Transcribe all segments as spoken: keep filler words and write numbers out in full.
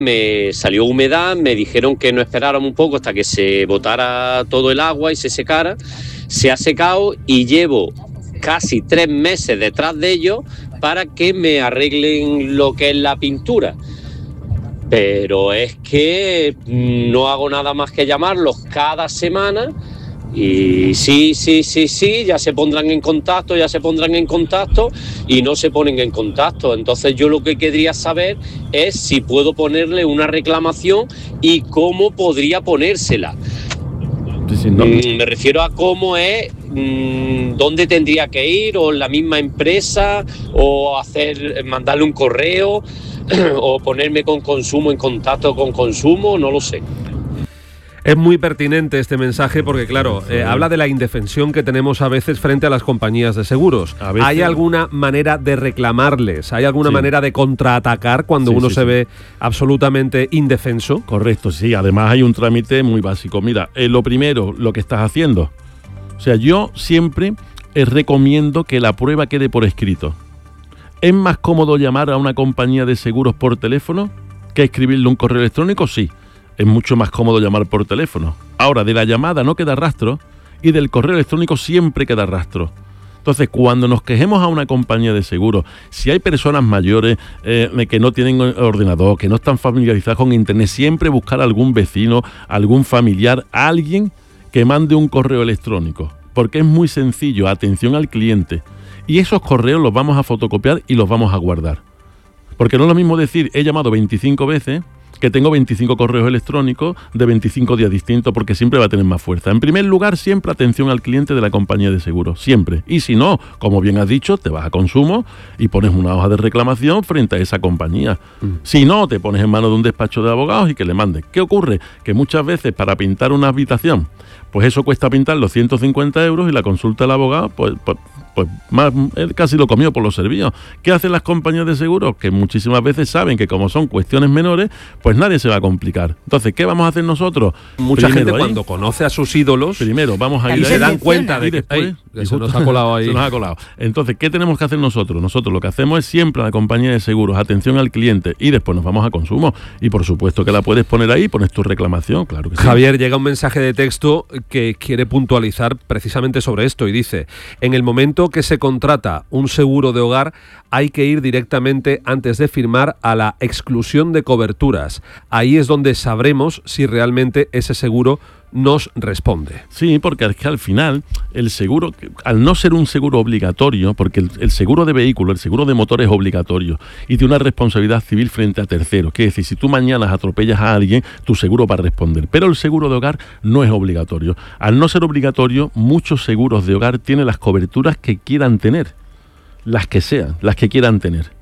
Me salió humedad, me dijeron que no esperáramos un poco hasta que se botara todo el agua y se secara. Se ha secado y llevo casi tres meses detrás de ellos para que me arreglen lo que es la pintura. Pero es que no hago nada más que llamarlos cada semana y sí, sí, sí, sí, ya se pondrán en contacto, ya se pondrán en contacto y no se ponen en contacto. Entonces yo lo que querría saber es si puedo ponerle una reclamación y cómo podría ponérsela. Sí, no. mm, me refiero a cómo es, mmm, dónde tendría que ir, o en la misma empresa, o hacer, mandarle un correo, o ponerme con Consumo en contacto con Consumo, no lo sé. Es muy pertinente este mensaje porque, claro, eh, habla de la indefensión que tenemos a veces frente a las compañías de seguros. ¿Hay alguna manera de reclamarles? ¿Hay alguna sí. manera de contraatacar cuando sí, uno sí, se sí. ve absolutamente indefenso? Correcto, sí. Además hay un trámite muy básico. Mira, eh, lo primero, lo que estás haciendo. O sea, yo siempre eh, recomiendo que la prueba quede por escrito. ¿Es más cómodo llamar a una compañía de seguros por teléfono que escribirle un correo electrónico? Sí. Es mucho más cómodo llamar por teléfono. Ahora, de la llamada no queda rastro y del correo electrónico siempre queda rastro. Entonces, cuando nos quejemos a una compañía de seguros, si hay personas mayores eh, que no tienen ordenador, que no están familiarizadas con internet, siempre buscar a algún vecino, algún familiar, alguien que mande un correo electrónico. Porque es muy sencillo, atención al cliente. Y esos correos los vamos a fotocopiar y los vamos a guardar. Porque no es lo mismo decir, he llamado veinticinco veces, que tengo veinticinco correos electrónicos de veinticinco días distintos, porque siempre va a tener más fuerza. En primer lugar, siempre atención al cliente de la compañía de seguros, siempre. Y si no, como bien has dicho, te vas a Consumo y pones una hoja de reclamación frente a esa compañía. Mm. Si no, te pones en manos de un despacho de abogados y que le mandes. ¿Qué ocurre? Que muchas veces para pintar una habitación, pues eso cuesta pintar los ciento cincuenta euros y la consulta del abogado, pues... pues pues más, él casi lo comió por los servicios. ¿Qué hacen las compañías de seguros? Que muchísimas veces saben que como son cuestiones menores, pues nadie se va a complicar. Entonces, ¿qué vamos a hacer nosotros? Mucha primero, gente ahí, cuando conoce a sus ídolos, primero vamos a ir y se dan cuenta de que después, ay, se nos ha colado ahí. Se nos ha colado. Entonces, ¿qué tenemos que hacer nosotros? Nosotros lo que hacemos es siempre a la compañía de seguros, atención al cliente, y después nos vamos a Consumo. Y por supuesto que la puedes poner ahí, pones tu reclamación, claro que sí. Javier, llega un mensaje de texto que quiere puntualizar precisamente sobre esto y dice: en el momento que se contrata un seguro de hogar, hay que ir directamente antes de firmar a la exclusión de coberturas. Ahí es donde sabremos si realmente ese seguro nos responde. Sí, porque es que al final el seguro, al no ser un seguro obligatorio, porque el, el seguro de vehículo, el seguro de motor es obligatorio y tiene una responsabilidad civil frente a terceros. Quiere decir, si tú mañana atropellas a alguien, tu seguro va a responder. Pero el seguro de hogar no es obligatorio. Al no ser obligatorio, muchos seguros de hogar tienen las coberturas que quieran tener, las que sean, las que quieran tener.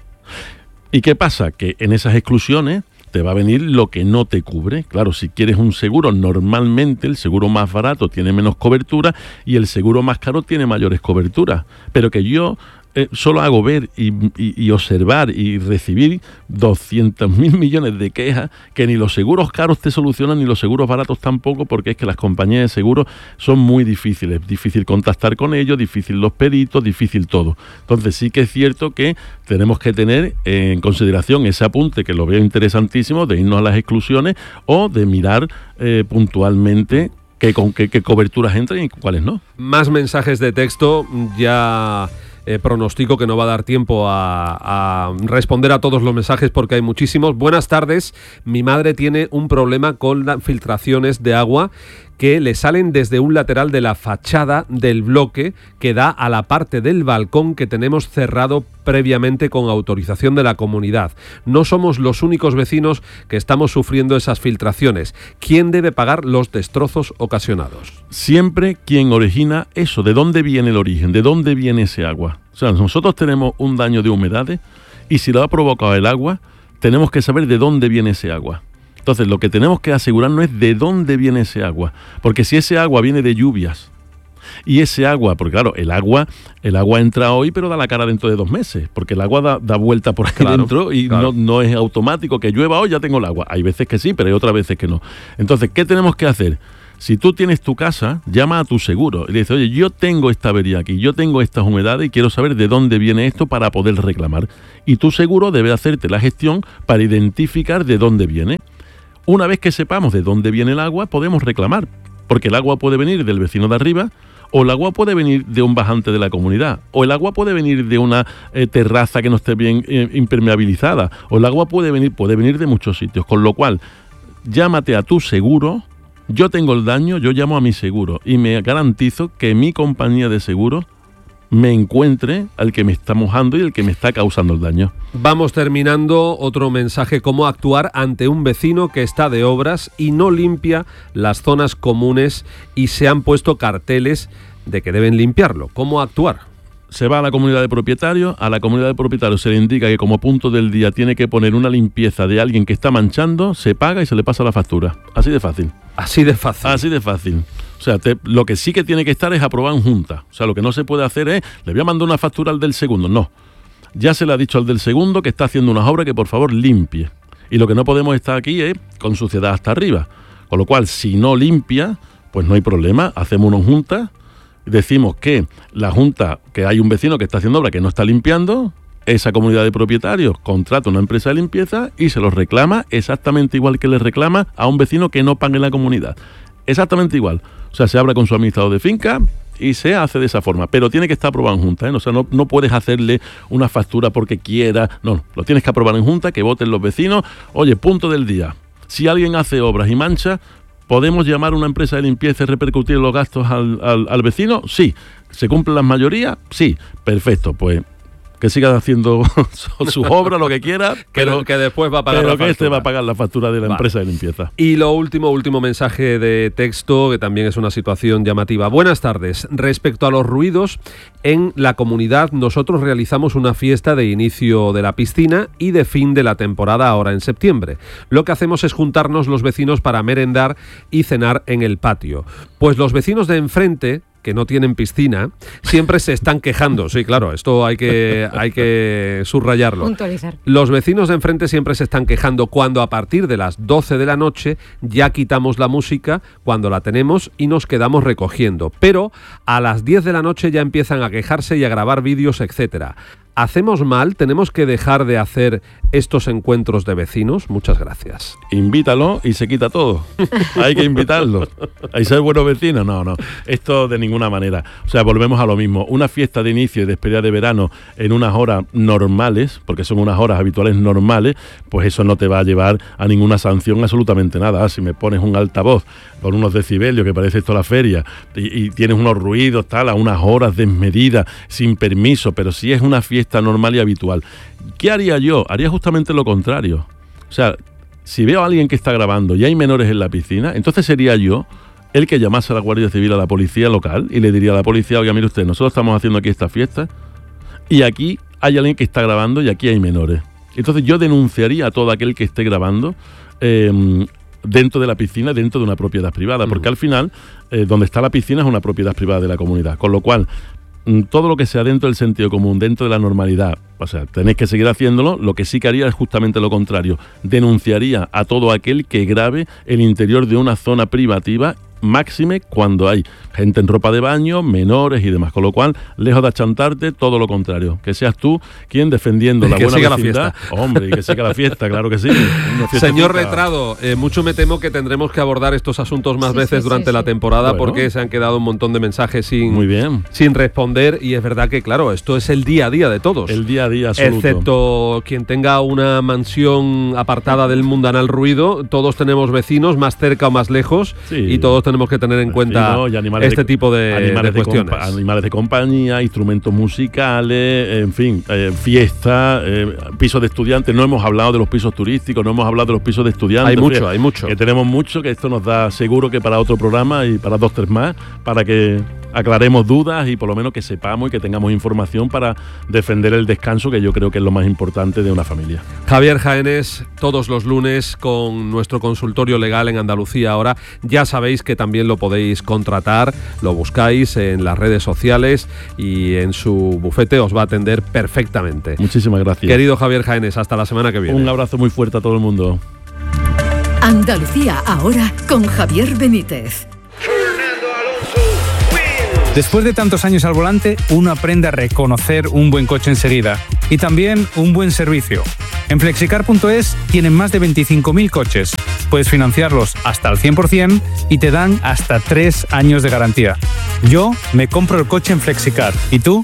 ¿Y qué pasa? Que en esas exclusiones te va a venir lo que no te cubre. Claro, si quieres un seguro, normalmente el seguro más barato tiene menos cobertura y el seguro más caro tiene mayores coberturas. Pero que yo eh, solo hago ver y, y, y observar y recibir doscientos mil millones de quejas que ni los seguros caros te solucionan ni los seguros baratos tampoco, porque es que las compañías de seguros son muy difíciles. Difícil contactar con ellos, difícil los peritos, difícil todo. Entonces sí que es cierto que tenemos que tener en consideración ese apunte, que lo veo interesantísimo, de irnos a las exclusiones o de mirar eh, puntualmente qué, con qué, qué coberturas entran y cuáles no. Más mensajes de texto, ya... Eh, pronostico que no va a dar tiempo a, a responder a todos los mensajes porque hay muchísimos. Buenas tardes, mi madre tiene un problema con las filtraciones de agua que le salen desde un lateral de la fachada del bloque que da a la parte del balcón que tenemos cerrado previamente con autorización de la comunidad. No somos los únicos vecinos que estamos sufriendo esas filtraciones. ¿Quién debe pagar los destrozos ocasionados? Siempre quien origina eso. ¿De dónde viene el origen? ¿De dónde viene ese agua? O sea, nosotros tenemos un daño de humedades y si lo ha provocado el agua, tenemos que saber de dónde viene ese agua. Entonces, lo que tenemos que asegurarnos es de dónde viene ese agua. Porque si ese agua viene de lluvias, y ese agua, porque claro, el agua el agua entra hoy, pero da la cara dentro de dos meses, porque el agua da, da vuelta por ahí claro, dentro y claro. no, no es automático que llueva hoy, ya tengo el agua. Hay veces que sí, pero hay otras veces que no. Entonces, ¿qué tenemos que hacer? Si tú tienes tu casa, llama a tu seguro y le dices, oye, yo tengo esta avería aquí, yo tengo estas humedades y quiero saber de dónde viene esto para poder reclamar. Y tu seguro debe hacerte la gestión para identificar de dónde viene. Una vez que sepamos de dónde viene el agua, podemos reclamar, porque el agua puede venir del vecino de arriba, o el agua puede venir de un bajante de la comunidad, o el agua puede venir de una eh, terraza que no esté bien eh, impermeabilizada, o el agua puede venir, puede venir de muchos sitios, con lo cual, llámate a tu seguro. Yo tengo el daño, yo llamo a mi seguro y me garantizo que mi compañía de seguros me encuentre al que me está mojando y el que me está causando el daño. Vamos terminando. Otro mensaje: cómo actuar ante un vecino que está de obras y no limpia las zonas comunes y se han puesto carteles de que deben limpiarlo. ¿Cómo actuar? Se va a la comunidad de propietarios, a la comunidad de propietarios se le indica que como punto del día tiene que poner una limpieza de alguien que está manchando, se paga y se le pasa la factura. Así de fácil. Así de fácil. Así de fácil. O sea, te, lo que sí que tiene que estar es aprobado en junta. O sea, lo que no se puede hacer es, le voy a mandar una factura al del segundo. No. Ya se le ha dicho al del segundo que está haciendo unas obras que por favor limpie. Y lo que no podemos estar aquí es con suciedad hasta arriba. Con lo cual, si no limpia, pues no hay problema. Hacemos una junta. Decimos que la junta, que hay un vecino que está haciendo obra que no está limpiando, esa comunidad de propietarios contrata una empresa de limpieza y se los reclama exactamente igual que le reclama a un vecino que no pague en la comunidad. Exactamente igual. O sea, se habla con su administrador de finca y se hace de esa forma, pero tiene que estar aprobado en junta, ¿eh? O sea, no, no puedes hacerle una factura porque quiera, no, lo tienes que aprobar en junta, que voten los vecinos. Oye, punto del día, si alguien hace obras y mancha, ¿podemos llamar a una empresa de limpieza y repercutir los gastos al, al, al vecino? Sí. ¿Se cumplen las mayorías? Sí. Perfecto, pues que siga haciendo sus obras, lo que quiera, pero que después va a pagar pero la que factura. este va a pagar la factura de la Vale. empresa de limpieza. Y lo último, último mensaje de texto, que también es una situación llamativa. Buenas tardes. Respecto a los ruidos, en la comunidad nosotros realizamos una fiesta de inicio de la piscina y de fin de la temporada ahora en septiembre. Lo que hacemos es juntarnos los vecinos para merendar y cenar en el patio. Pues los vecinos de enfrente, que no tienen piscina, siempre se están quejando. Sí, claro, esto hay que, hay que subrayarlo. Puntualizar. Los vecinos de enfrente siempre se están quejando cuando a partir de las doce de la noche ya quitamos la música cuando la tenemos y nos quedamos recogiendo. Pero a las diez de la noche ya empiezan a quejarse y a grabar vídeos, etcétera. ¿Hacemos mal? ¿Tenemos que dejar de hacer estos encuentros de vecinos? Muchas gracias. Invítalo y se quita todo. Hay que invitarlo. ¿Hay ser buenos vecinos? No, no. Esto de ninguna manera. O sea, volvemos a lo mismo. Una fiesta de inicio y despedida de verano en unas horas normales, porque son unas horas habituales normales, pues eso no te va a llevar a ninguna sanción, absolutamente nada. Ah, si me pones un altavoz con unos decibelios que parece esto la feria y, y tienes unos ruidos, tal, a unas horas desmedidas, sin permiso, pero si es una fiesta normal y habitual. ¿Qué haría yo? Haría justamente lo contrario. O sea, si veo a alguien que está grabando y hay menores en la piscina, entonces sería yo el que llamase a la Guardia Civil, a la policía local, y le diría a la policía, oiga, mire usted, nosotros estamos haciendo aquí esta fiesta y aquí hay alguien que está grabando y aquí hay menores. Entonces yo denunciaría a todo aquel que esté grabando eh, dentro de la piscina, dentro de una propiedad privada, porque al final, eh, donde está la piscina es una propiedad privada de la comunidad, con lo cual todo lo que sea dentro del sentido común, dentro de la normalidad, o sea, tenéis que seguir haciéndolo. Lo que sí que haría es justamente lo contrario. Denunciaría a todo aquel que grabe el interior de una zona privativa, máxime cuando hay gente en ropa de baño, menores y demás, con lo cual, lejos de achantarte, todo lo contrario, que seas tú quien defendiendo la que buena siga vecindad, la fiesta. hombre, y que siga la fiesta, claro que sí. Señor Letrado, eh, mucho me temo que tendremos que abordar estos asuntos más Sí, veces sí, durante sí, la sí. temporada, Bueno. porque se han quedado un montón de mensajes sin, Muy bien. sin responder, y es verdad que, claro, esto es el día a día de todos. El día a día absoluto. Excepto quien tenga una mansión apartada del mundanal ruido, todos tenemos vecinos más cerca o más lejos, Sí. y todos tenemos que tener en cuenta Vecinos y animales este de- tipo de, animales de de cuestiones. compa- animales de compañía, instrumentos musicales, en fin, eh, fiestas, eh, pisos de estudiantes. No hemos hablado de los pisos turísticos, no hemos hablado de los pisos de estudiantes. Hay mucho, Fíjate, hay mucho. Que tenemos mucho, que esto nos da seguro que para otro programa y para dos, tres más, para que aclaremos dudas y por lo menos que sepamos y que tengamos información para defender el descanso, que yo creo que es lo más importante de una familia. Javier Jaénes, todos los lunes con nuestro consultorio legal en Andalucía Ahora. Ya sabéis que también lo podéis contratar, lo buscáis en las redes sociales y en su bufete os va a atender perfectamente. Muchísimas gracias. Querido Javier Jaénes, hasta la semana que viene. Un abrazo muy fuerte a todo el mundo. Andalucía Ahora con Javier Benítez. Después de tantos años al volante, uno aprende a reconocer un buen coche enseguida y también un buen servicio. En flexicar punto es tienen más de veinticinco mil coches. Puedes financiarlos hasta al cien por ciento y te dan hasta tres años de garantía. Yo me compro el coche en Flexicar. ¿Y tú?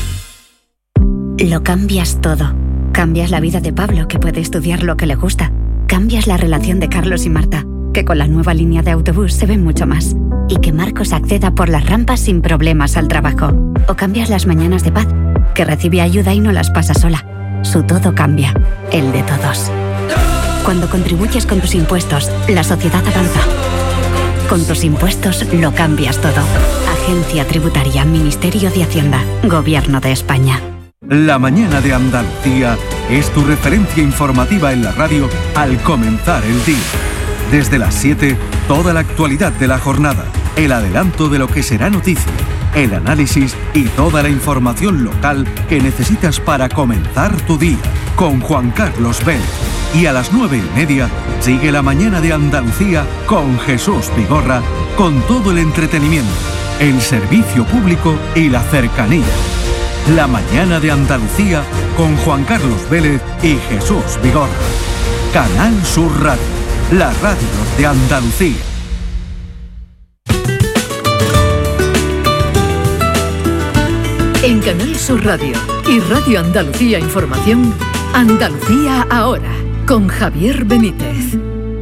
Lo cambias todo. Cambias la vida de Pablo, que puede estudiar lo que le gusta. Cambias la relación de Carlos y Marta, que con la nueva línea de autobús se ven mucho más. Y que Marcos acceda por las rampas sin problemas al trabajo. O cambias las mañanas de Paz, que recibe ayuda y no las pasa sola. Su todo cambia, el de todos. Cuando contribuyes con tus impuestos, la sociedad avanza. Con tus impuestos lo cambias todo. Agencia Tributaria, Ministerio de Hacienda, Gobierno de España. La mañana de Andalucía es tu referencia informativa en la radio al comenzar el día. Desde las siete, toda la actualidad de la jornada, el adelanto de lo que será noticia, el análisis y toda la información local que necesitas para comenzar tu día, con Juan Carlos Vélez. Y a las nueve y media, sigue la mañana de Andalucía con Jesús Vigorra, con todo el entretenimiento, el servicio público y la cercanía. La mañana de Andalucía con Juan Carlos Vélez y Jesús Vigorra. Canal Sur Radio, la radio de Andalucía. En Canal Sur Radio y Radio Andalucía Información, Andalucía Ahora, con Javier Benítez.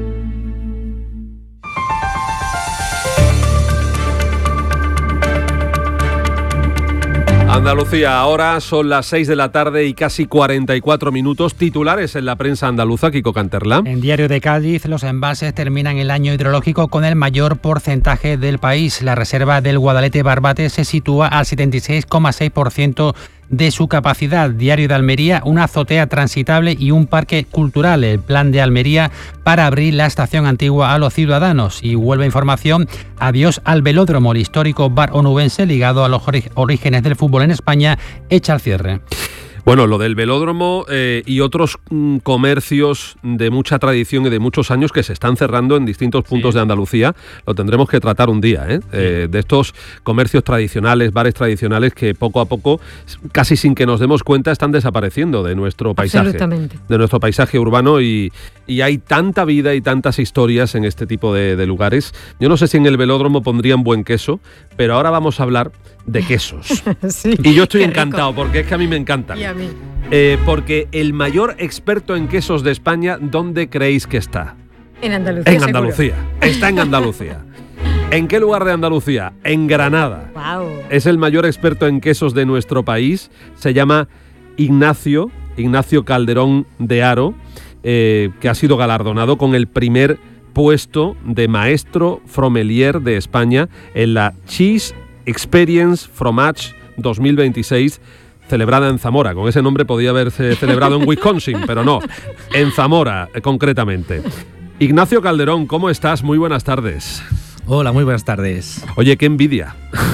Andalucía, ahora son las seis de la tarde y casi cuarenta y cuatro minutos. Titulares en la prensa andaluza, Kiko Canterla. En Diario de Cádiz, los embalses terminan el año hidrológico con el mayor porcentaje del país. La reserva del Guadalete Barbate se sitúa al setenta y seis coma seis por ciento de su capacidad. Diario de Almería, una azotea transitable y un parque cultural. El plan de Almería para abrir la estación antigua a los ciudadanos. Y vuelve información, adiós al velódromo. El histórico bar onubense, ligado a los orígenes del fútbol en España, echa al cierre. Bueno, lo del velódromo eh, y otros mm, comercios de mucha tradición y de muchos años que se están cerrando en distintos puntos sí. de Andalucía, lo tendremos que tratar un día, ¿eh? Sí. Eh, de estos comercios tradicionales, bares tradicionales que poco a poco, casi sin que nos demos cuenta, están desapareciendo de nuestro paisaje, de nuestro paisaje urbano y, y hay tanta vida y tantas historias en este tipo de, de lugares. Yo no sé si en el velódromo pondrían buen queso, pero ahora vamos a hablar de quesos. Sí, y yo estoy encantado porque es que a mí me encantan. Y a mí. Eh, porque el mayor experto en quesos de España, ¿dónde creéis que está? En Andalucía. En Andalucía. Seguro. Está en Andalucía. ¿En qué lugar de Andalucía? En Granada. Wow. Es el mayor experto en quesos de nuestro país. Se llama Ignacio, Ignacio Calderón de Haro, eh, que ha sido galardonado con el primer puesto de maestro fromelier de España en la Cheese Experience Fromage dos mil veintiséis, celebrada en Zamora. Con ese nombre podía haberse celebrado en Wisconsin, pero no, en Zamora eh, concretamente. Ignacio Calderón, ¿cómo estás? Muy buenas tardes. Hola, muy buenas tardes. Oye, qué envidia.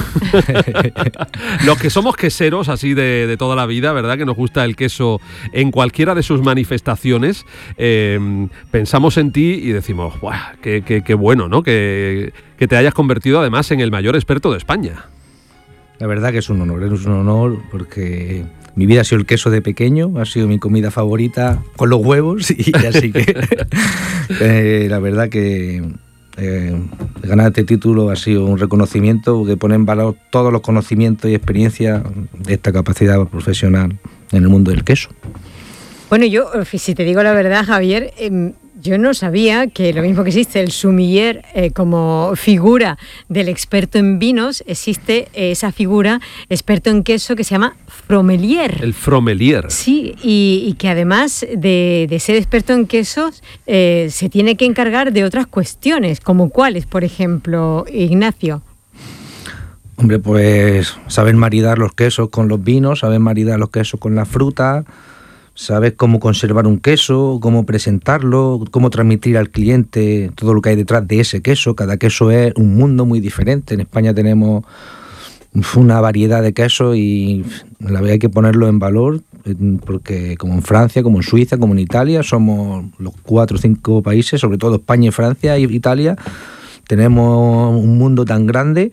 Los que somos queseros así de, de toda la vida, ¿verdad? Que nos gusta el queso en cualquiera de sus manifestaciones, eh, pensamos en ti y decimos, ¡buah! Qué, qué, qué bueno, ¿no? Que, que te hayas convertido además en el mayor experto de España. La verdad que es un honor, es un honor porque mi vida ha sido el queso de pequeño, ha sido mi comida favorita con los huevos y así que eh, la verdad que eh, ganar este título ha sido un reconocimiento que pone en valor todos los conocimientos y experiencias de esta capacidad profesional en el mundo del queso. Bueno, yo, si te digo la verdad, Javier, eh, yo no sabía que lo mismo que existe el sommelier eh, como figura del experto en vinos, existe esa figura experto en queso que se llama fromelier. El fromelier. Sí, y, y que además de, de ser experto en quesos, eh, se tiene que encargar de otras cuestiones, como cuáles, por ejemplo, Ignacio. Hombre, pues saber maridar los quesos con los vinos, saber maridar los quesos con la fruta, sabes cómo conservar un queso, cómo presentarlo, cómo transmitir al cliente todo lo que hay detrás de ese queso. Cada queso es un mundo muy diferente. En España tenemos una variedad de quesos y la verdad hay que ponerlo en valor porque como en Francia, como en Suiza, como en Italia, somos los cuatro o cinco países, sobre todo España y Francia y Italia, tenemos un mundo tan grande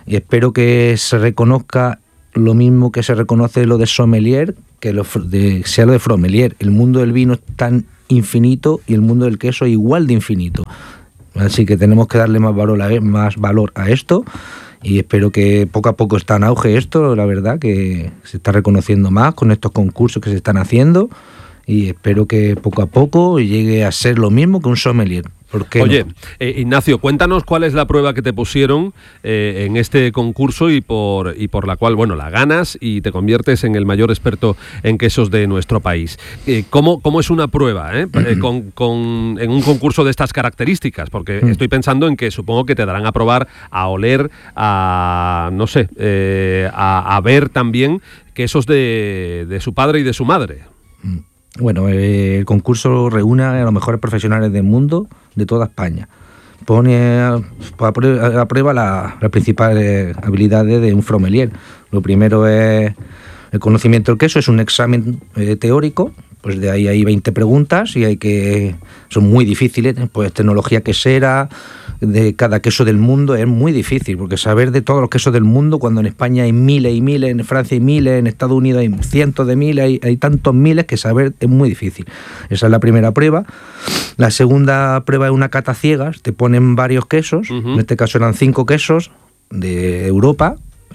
y espero que se reconozca lo mismo que se reconoce lo de sommelier, que lo de, sea lo de fromelier. El mundo del vino es tan infinito y el mundo del queso igual de infinito. Así que tenemos que darle más valor a, más valor a esto, y espero que poco a poco está en auge esto, la verdad, que se está reconociendo más con estos concursos que se están haciendo, y espero que poco a poco llegue a ser lo mismo que un sommelier. Oye, no? eh, Ignacio, cuéntanos cuál es la prueba que te pusieron eh, en este concurso y por, y por la cual, bueno, la ganas y te conviertes en el mayor experto en quesos de nuestro país. Eh, ¿cómo, ¿Cómo es una prueba eh? eh, con, con, en un concurso de estas características? Porque mm. estoy pensando en que supongo que te darán a probar, a oler, a, no sé, eh, a, a ver también quesos de, de su padre y de su madre. Mm. Bueno, eh, el concurso reúne a los mejores profesionales del mundo, de toda España. Pone a, a prueba, a prueba la, las principales habilidades de un fromelier. Lo primero es el conocimiento del queso, es un examen eh, teórico, pues de ahí hay veinte preguntas y hay que son muy difíciles, pues tecnología quesera de cada queso del mundo es muy difícil, porque saber de todos los quesos del mundo, cuando en España hay miles y miles, en Francia hay miles, en Estados Unidos hay cientos de miles, hay, hay tantos miles que saber es muy difícil. Esa es la primera prueba. La segunda prueba es una cata ciegas, te ponen varios quesos, uh-huh. en este caso eran cinco quesos de Europa,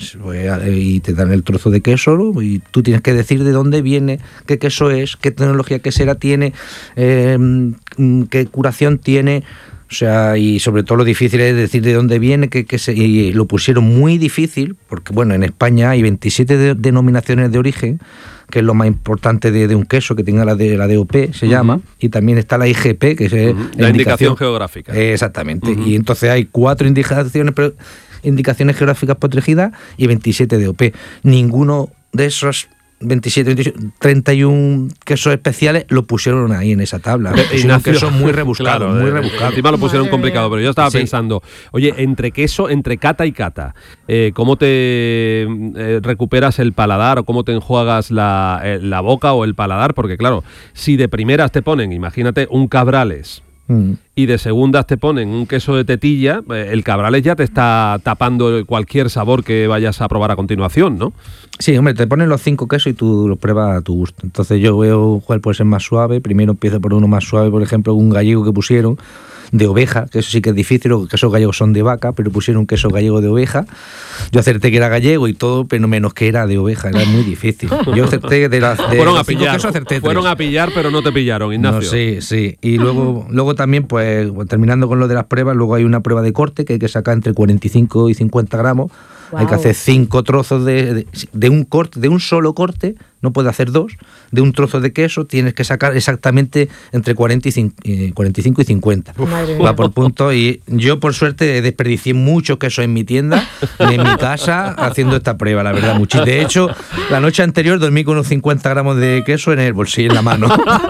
y te dan el trozo de queso y tú tienes que decir de dónde viene, qué queso es, qué tecnología quesera tiene, eh, qué curación tiene. O sea, y sobre todo lo difícil es decir de dónde viene, que, que se, y lo pusieron muy difícil, porque bueno, en España hay veintisiete de, denominaciones de origen, que es lo más importante de, de un queso, que tenga la, de, la D O P, se uh-huh. llama, y también está la I G P, que es uh-huh. la, la indicación, indicación geográfica. Eh, exactamente, uh-huh. y entonces hay cuatro indicaciones, pero, indicaciones geográficas protegidas y veintisiete D O P. Ninguno de esos veintisiete, veintisiete, treinta y uno quesos especiales lo pusieron ahí en esa tabla. Un queso muy rebuscado, claro, muy rebuscado. Encima lo pusieron Madre complicado, mía. pero yo estaba Sí. pensando, oye, entre queso, entre cata y cata, eh, ¿cómo te eh, recuperas el paladar o cómo te enjuagas la, eh, la boca o el paladar? Porque claro, si de primeras te ponen, imagínate, un Cabrales, Mm. y de segundas te ponen un queso de tetilla, el Cabrales ya te está tapando cualquier sabor que vayas a probar a continuación, ¿no? Sí, hombre, te ponen los cinco quesos y tú los pruebas a tu gusto. Entonces yo veo cuál puede ser más suave. Primero empiezo por uno más suave, por ejemplo, un gallego que pusieron de oveja, que eso sí que es difícil, los quesos gallegos son de vaca, pero pusieron un queso gallego de oveja. Yo acerté que era gallego y todo, pero menos que era de oveja, era muy difícil. Yo acerté de las de fueron los a pillar, quesos, acerté fueron tres. a pillar, pero no te pillaron, Ignacio. No, sí, sí. Y luego, luego también, pues, terminando con lo de las pruebas, luego hay una prueba de corte que hay que sacar entre cuarenta y cinco y cincuenta gramos. Wow. Hay que hacer cinco trozos de, de, de un corte, de un solo corte, no puedes hacer dos, de un trozo de queso tienes que sacar exactamente entre cuarenta y cinco, eh, cuarenta y cinco y cincuenta. Va por punto, y yo por suerte desperdicié mucho queso en mi tienda, en mi casa, haciendo esta prueba, la verdad, muchísimo. De hecho, la noche anterior dormí con unos cincuenta gramos de queso en el bolsillo, en la mano.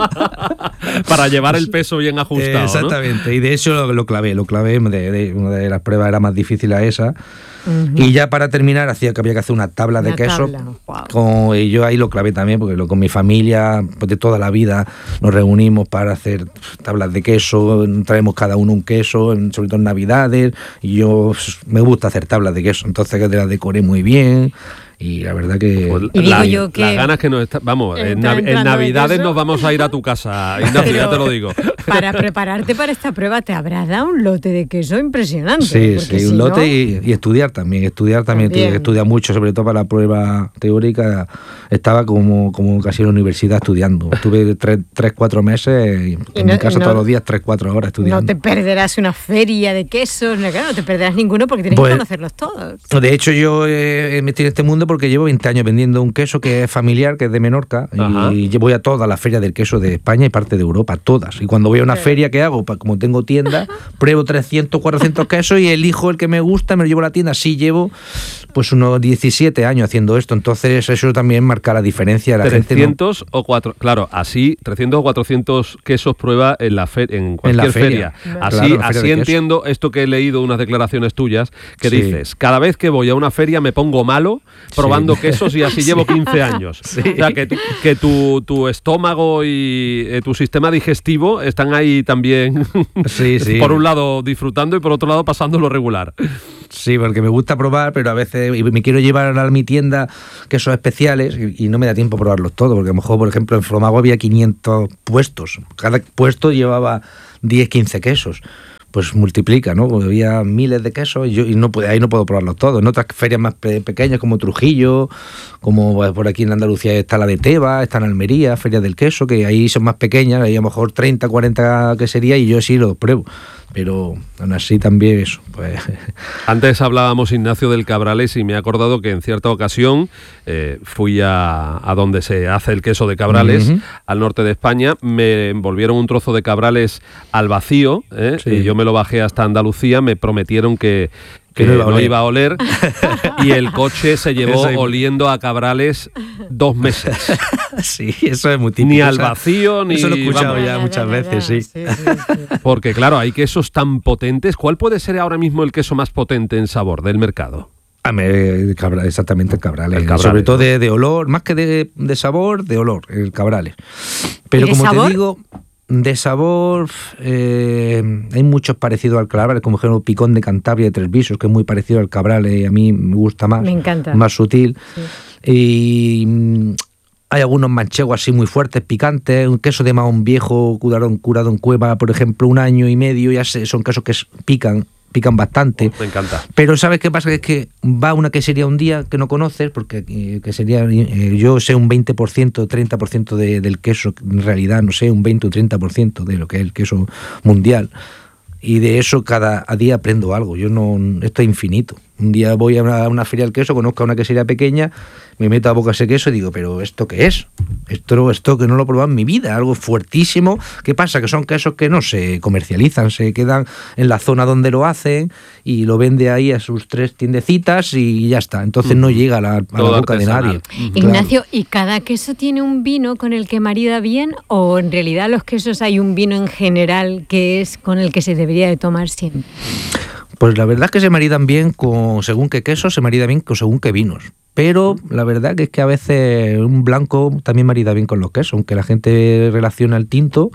Para llevar el peso bien ajustado, eh, exactamente, ¿no? Y de hecho lo, lo clavé, lo clavé, de, de, una de las pruebas era más difícil a esa. Uh-huh. Y ya para terminar hacía que había que hacer una tabla de una queso tabla. Wow. Con, y yo ahí lo clavé también porque lo, con mi familia pues de toda la vida nos reunimos para hacer tablas de queso, traemos cada uno un queso, sobre todo en Navidades, y yo pues, me gusta hacer tablas de queso, entonces que te las decoré muy bien. Y la verdad que... Pues y la, digo yo que las ganas que nos está, vamos, en, Nav- en Navidades nos vamos a ir a tu casa, Ignacio, ya te lo digo. Para prepararte para esta prueba te habrás dado un lote de queso impresionante. Sí, sí, si un lote no... y, y estudiar también. Estudiar también, también. Tuve que estudiar mucho, sobre todo para la prueba teórica. Estaba como, como casi en la universidad estudiando. Estuve tres, tres cuatro meses y en no, mi casa no, todos los días, tres, cuatro horas estudiando. No te perderás una feria de quesos, no, claro, no te perderás ninguno porque tienes pues, que conocerlos todos. De hecho, yo eh, me metí en este mundo porque llevo veinte años vendiendo un queso que es familiar, que es de Menorca, Ajá. y voy a todas las ferias del queso de España y parte de Europa, todas. Y cuando voy a una sí. feria, ¿qué hago? Como tengo tienda, pruebo trescientos, cuatrocientos quesos y elijo el que me gusta, me lo llevo a la tienda. Sí, llevo pues unos diecisiete años haciendo esto, entonces eso también marca la diferencia. La trescientos gente no... o cuatro, claro, así trescientos o cuatrocientos quesos prueba en la fe, en cualquier en la feria. feria. Así, claro, feria así entiendo esto que he leído, unas declaraciones tuyas, que sí. dices, cada vez que voy a una feria me pongo malo probando sí. quesos y así sí. llevo quince años. Sí. O sea, que, que tu, tu estómago y eh, tu sistema digestivo están ahí también, sí, sí. por un lado disfrutando y por otro lado pasando lo regular. Sí, porque me gusta probar, pero a veces me quiero llevar a mi tienda quesos especiales y, y no me da tiempo a probarlos todos, porque a lo mejor, por ejemplo, en Fromago había quinientos puestos. Cada puesto llevaba diez, quince quesos. Pues multiplica, ¿no? Porque había miles de quesos y, yo, y no, ahí no puedo probarlos todos. En otras ferias más pe- pequeñas como Trujillo, como pues, por aquí en Andalucía está la de Teba, está en Almería, Feria del Queso, que ahí son más pequeñas, ahí a lo mejor treinta, cuarenta queserías y yo sí los pruebo. Pero aún así también eso, pues... Antes hablábamos, Ignacio, del Cabrales y me he acordado que en cierta ocasión eh, fui a, a donde se hace el queso de Cabrales, uh-huh. al norte de España, me envolvieron un trozo de Cabrales al vacío, ¿eh? Sí. Y yo me lo bajé hasta Andalucía, me prometieron que... que no iba, no iba a oler y el coche se llevó eso, oliendo a Cabrales dos meses. Sí, eso es muy típico. Ni al vacío, ni... Eso lo he escuchado vamos, ya muchas veces, sí. Sí, sí, sí. Porque claro, hay quesos tan potentes. ¿Cuál puede ser ahora mismo el queso más potente en sabor del mercado? A ver, Cabrales, exactamente el Cabrales. El Cabrales sobre todo ¿no? de, de olor, más que de, de sabor, de olor, el Cabrales. Pero como sabor? te digo... De sabor, eh, hay muchos parecidos al Cabrales, como por ejemplo Picón de Cantabria de Tres Visos, que es muy parecido al Cabrales y a mí me gusta más. Me encanta. Más sutil. Sí. Y mm, hay algunos manchegos así muy fuertes, picantes. Un queso de Mahón viejo, curado, curado en cueva, por ejemplo, un año y medio, ya sé, son quesos que pican. pican bastante. Me encanta. Pero ¿sabes qué pasa? Es que va una quesería un día que no conoces, porque eh, quesería, eh, yo sé un veinte por ciento, treinta por ciento de, del queso, en realidad no sé, un veinte o treinta por ciento de lo que es el queso mundial. Y de eso cada día aprendo algo. Yo no, esto es infinito. Un día voy a una, a una feria del queso, conozco a una quesería pequeña, me meto a boca ese queso y digo, ¿pero esto qué es? Esto, esto que no lo he probado en mi vida, algo fuertísimo. ¿Qué pasa? Que son quesos que no se comercializan, se quedan en la zona donde lo hacen y lo vende ahí a sus tres tiendecitas y ya está. Entonces no llega a la, a la boca artesanal. de nadie. Ignacio, claro. ¿Y cada queso tiene un vino con el que marida bien o en realidad los quesos hay un vino en general que es con el que se debería de tomar siempre? Pues la verdad es que se maridan bien con según qué queso, se marida bien con según qué vinos. Pero la verdad que es que a veces un blanco también marida bien con los quesos, aunque la gente relaciona el tinto,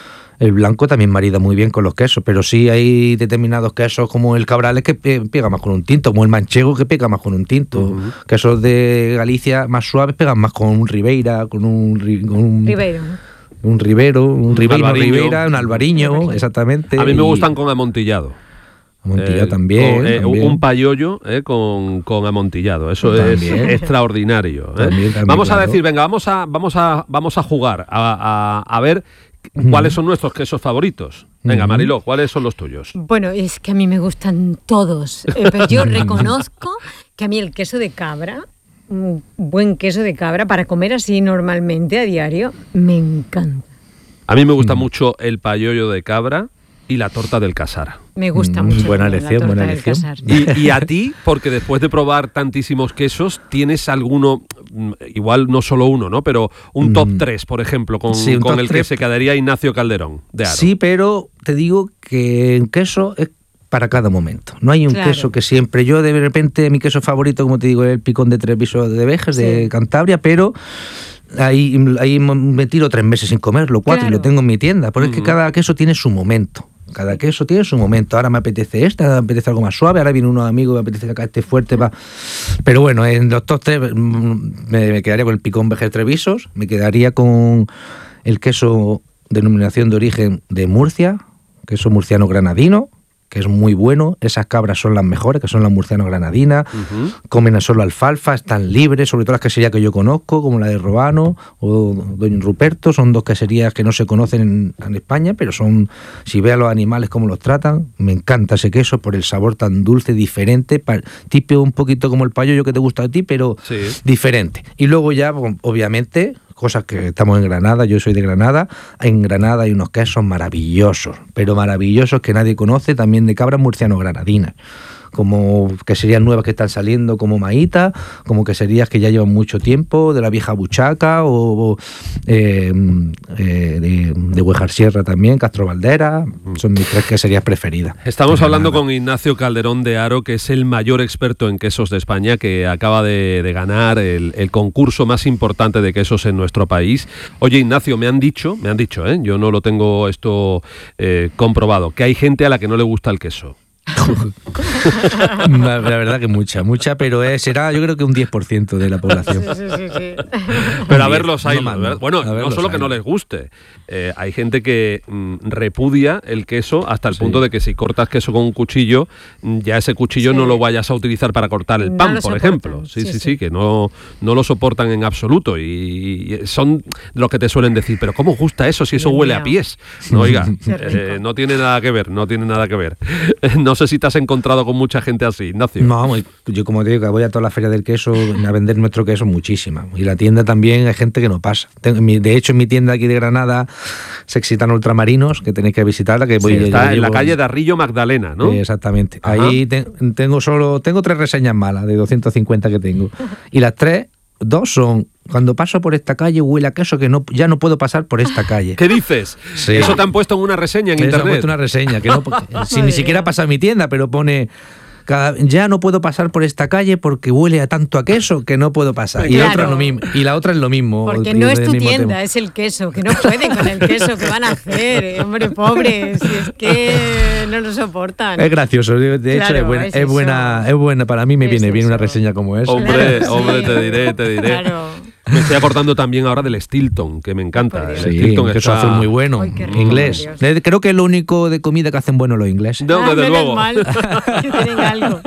el blanco también marida muy bien con los quesos, pero sí hay determinados quesos como el Cabrales que pega más con un tinto, como el manchego que pega más con un tinto. Uh-huh. Quesos de Galicia más suaves pegan más con un Ribeira, con un... Con un Ribeiro. Un Ribero, un Ribeiro, Ribeira, un Albariño, exactamente. A mí me gustan con amontillado. Amontillado eh, también, con, eh, también. Un payollo eh, con, con amontillado. Eso también. Es extraordinario. Eh. También, también, vamos claro. a decir, venga, vamos a, vamos a, vamos a jugar, a, a, a ver cuáles son nuestros quesos favoritos. Venga, Mariló, ¿cuáles son los tuyos? Bueno, es que a mí me gustan todos, eh, pero yo reconozco que a mí el queso de cabra, un buen queso de cabra para comer así normalmente a diario, me encanta. A mí me gusta mm. mucho el payollo de cabra y la torta del Casar. Me gusta mucho. Buena elección, buena elección. Y, y a ti, porque después de probar tantísimos quesos, ¿tienes alguno, igual no solo uno, ¿no? Pero un top tres, por ejemplo, con, sí, con el tres. Que se quedaría Ignacio Calderón de Haro? Sí, pero te digo que en queso es para cada momento. No hay un claro. queso que siempre... Yo de repente mi queso favorito, como te digo, es el Picón de Tres Visos de Vejes, sí. de Cantabria, pero... Ahí, ahí me tiro tres meses sin comerlo, cuatro, claro. y lo tengo en mi tienda. Pero uh-huh. es que cada queso tiene su momento. Cada queso tiene su momento. Ahora me apetece esta, ahora me apetece algo más suave, ahora viene unos amigos, me apetece acá este fuerte. Pa... Pero bueno, en los top tres me, me quedaría con el Picón Vejes Tres Visos, me quedaría con el queso denominación de origen de Murcia, queso murciano granadino, que es muy bueno. Esas cabras son las mejores, que son las murciano granadinas, uh-huh. comen a solo alfalfa, están libres, sobre todo las queserías que yo conozco, como la de Robano o Don Ruperto, son dos queserías que no se conocen en, en España, pero son, si ve a los animales cómo los tratan, me encanta ese queso por el sabor tan dulce, diferente, pa, tipo un poquito como el payollo que te gusta a ti, pero sí. diferente. Y luego ya, obviamente... cosas que estamos en Granada, yo soy de Granada, en Granada hay unos quesos maravillosos, pero maravillosos que nadie conoce, también de cabras murciano granadinas, como queserías nuevas que están saliendo, como Maíta, como queserías que ya llevan mucho tiempo, de la vieja Buchaca, o, o eh, eh, de, de Huejar Sierra también, Castro Valdera, son mis tres queserías preferidas. Estamos hablando con Ignacio Calderón de Haro, que es el mayor experto en quesos de España, que acaba de, de ganar el, el concurso más importante de quesos en nuestro país. Oye, Ignacio, me han dicho, me han dicho, ¿eh? yo no lo tengo esto eh, comprobado, que hay gente a la que no le gusta el queso. La verdad que mucha, mucha, pero es, será yo creo que un diez por ciento de la población. Sí, sí, sí, sí. Pero a ver los hay, no, no, bueno, no no solo que no les guste, eh, hay gente que mm, repudia el queso hasta el sí. punto de que si cortas queso con un cuchillo, ya ese cuchillo sí. no lo vayas a utilizar para cortar el pan, no por ejemplo. Sí, sí, sí, sí, sí, que no, no lo soportan en absoluto y, y son los que te suelen decir, pero ¿cómo gusta eso si eso Bien huele mío. a pies? No, oiga, eh, no tiene nada que ver, no tiene nada que ver. No sé si te has encontrado con mucha gente así, Ignacio. No, yo como te digo, que voy a toda la feria del queso a vender nuestro queso muchísima. Y la tienda también hay gente que no pasa. De hecho, en mi tienda aquí de Granada, Sexitano Ultramarinos, que tenéis que visitarla, que voy sí, está en llevo... la calle de Arrillo Magdalena, ¿no? Sí, exactamente. Ajá. Ahí te, tengo solo tengo tres reseñas malas de doscientos cincuenta que tengo. Y las tres, dos son: cuando paso por esta calle huele a queso que no, ya no puedo pasar por esta calle. ¿Qué dices? Sí. Eso te han puesto en una reseña en Eso internet. Han puesto una reseña, que no, si ni siquiera pasa a mi tienda, pero pone... Cada, ya no puedo pasar por esta calle porque huele a tanto a queso que no puedo pasar. Claro. Y, la otra es lo mismo, y la otra es lo mismo. Porque no es tu tienda, tema. Es el queso, que no pueden con el queso, que van a hacer, eh, hombre, pobres, si es que no lo soportan. Es gracioso, de hecho claro, es, buena, es, es, buena, es buena, para mí me viene eso. bien una reseña como esa. Hombre, claro, hombre, sí. te diré, te diré. Claro. Me estoy acordando también ahora del Stilton, que me encanta. Sí, el Stilton que está... eso hace muy bueno, Ay, rico, inglés. Creo que es lo único de comida que hacen bueno los ingleses. No, ah, desde luego. Mal, que tienen algo.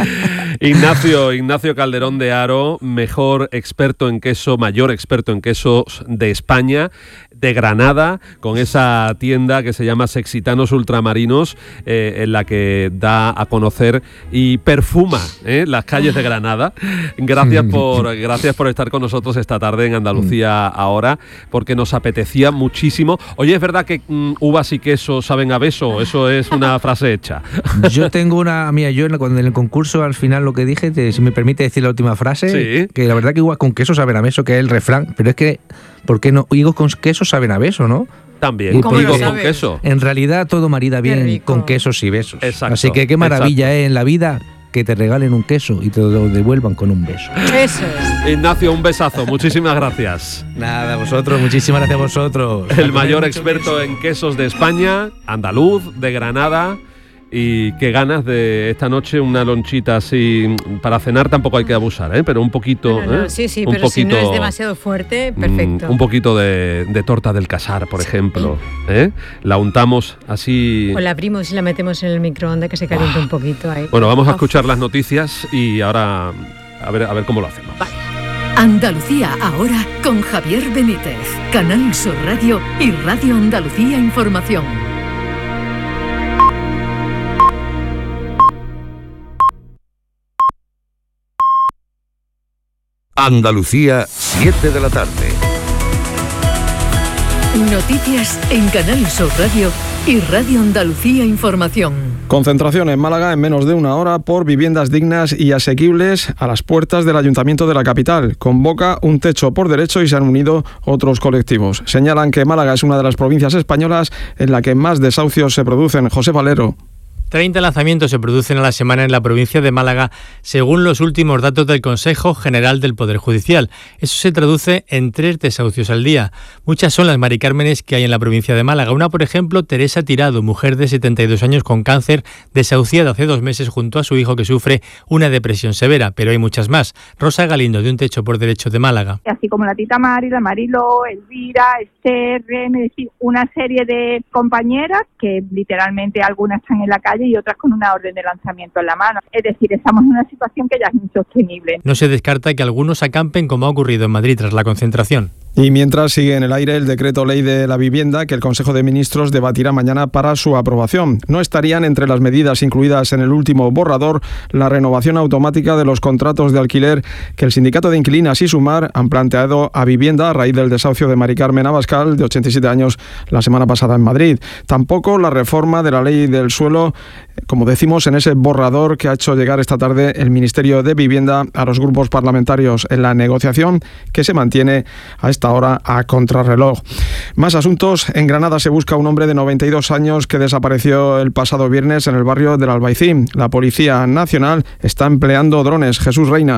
Ignacio, Ignacio Calderón de Haro, mejor experto en queso, mayor experto en quesos de España, de Granada, con esa tienda que se llama Sexitanos Ultramarinos, eh, en la que da a conocer y perfuma eh, las calles de Granada. Gracias por, gracias por estar con nosotros esta tarde en Andalucía Ahora, porque nos apetecía muchísimo. Oye, ¿es verdad que mm, uvas y queso saben a beso? Eso es una frase hecha. Yo tengo una, mía, yo cuando en el concurso al final lo que dije, te, si me permite decir la última frase, sí. que la verdad que uvas con queso saben a beso, que es el refrán, pero es que, ¿por qué no? Higos con queso saben a beso, ¿no? También, higos con queso. En realidad todo marida bien con quesos y besos. Exacto, Así que qué maravilla es eh, en la vida que te regalen un queso y te lo devuelvan con un beso. Eso es. Ignacio, un besazo. Muchísimas gracias. Nada, a vosotros. Muchísimas gracias a vosotros. El mayor experto en quesos de España, andaluz, de Granada. Y qué ganas de esta noche una lonchita así para cenar. Tampoco hay que abusar, ¿eh? Pero un poquito. No, no, ¿eh? Sí, sí, un pero poquito, si no es demasiado fuerte, perfecto. Mm, un poquito de, de torta del Casar, por ejemplo. ¿eh? La untamos así. O la abrimos y la metemos en el microondas que se caliente ah. un poquito ahí. Bueno, vamos a escuchar las noticias y ahora a ver, a ver cómo lo hacemos. Vale. Andalucía Ahora con Javier Benítez, Canal Sur Radio y Radio Andalucía Información. Andalucía, siete de la tarde. Noticias en Canal Sur Radio y Radio Andalucía Información. Concentración en Málaga en menos de una hora por viviendas dignas y asequibles a las puertas del Ayuntamiento de la capital. Convoca un techo por derecho y se han unido otros colectivos. Señalan que Málaga es una de las provincias españolas en la que más desahucios se producen. José Valero. treinta lanzamientos se producen a la semana en la provincia de Málaga, según los últimos datos del Consejo General del Poder Judicial. Eso se traduce en tres desahucios al día. Muchas son las Mari Cármenes que hay en la provincia de Málaga. Una, por ejemplo, Teresa Tirado, mujer de setenta y dos años con cáncer, desahuciada hace dos meses junto a su hijo que sufre una depresión severa, pero hay muchas más. Rosa Galindo, de Un Techo por Derecho de Málaga. Así como la Tita Mari, la Mariló, Elvira, Esther, Reme, es decir, una serie de compañeras que literalmente algunas están en la calle y otras con una orden de lanzamiento en la mano. Es decir, estamos en una situación que ya es insostenible. No se descarta que algunos acampen como ha ocurrido en Madrid tras la concentración. Y mientras sigue en el aire el decreto ley de la vivienda que el Consejo de Ministros debatirá mañana para su aprobación. No estarían entre las medidas incluidas en el último borrador la renovación automática de los contratos de alquiler que el sindicato de inquilinas y Sumar han planteado a vivienda a raíz del desahucio de Mari Carmen Abascal, de ochenta y siete años, la semana pasada en Madrid. Tampoco la reforma de la ley del suelo, como decimos, en ese borrador que ha hecho llegar esta tarde el Ministerio de Vivienda a los grupos parlamentarios en la negociación que se mantiene a esta hora a contrarreloj. Más asuntos. En Granada se busca un hombre de noventa y dos años que desapareció el pasado viernes en el barrio del Albaicín. La Policía Nacional está empleando drones. Jesús Reina.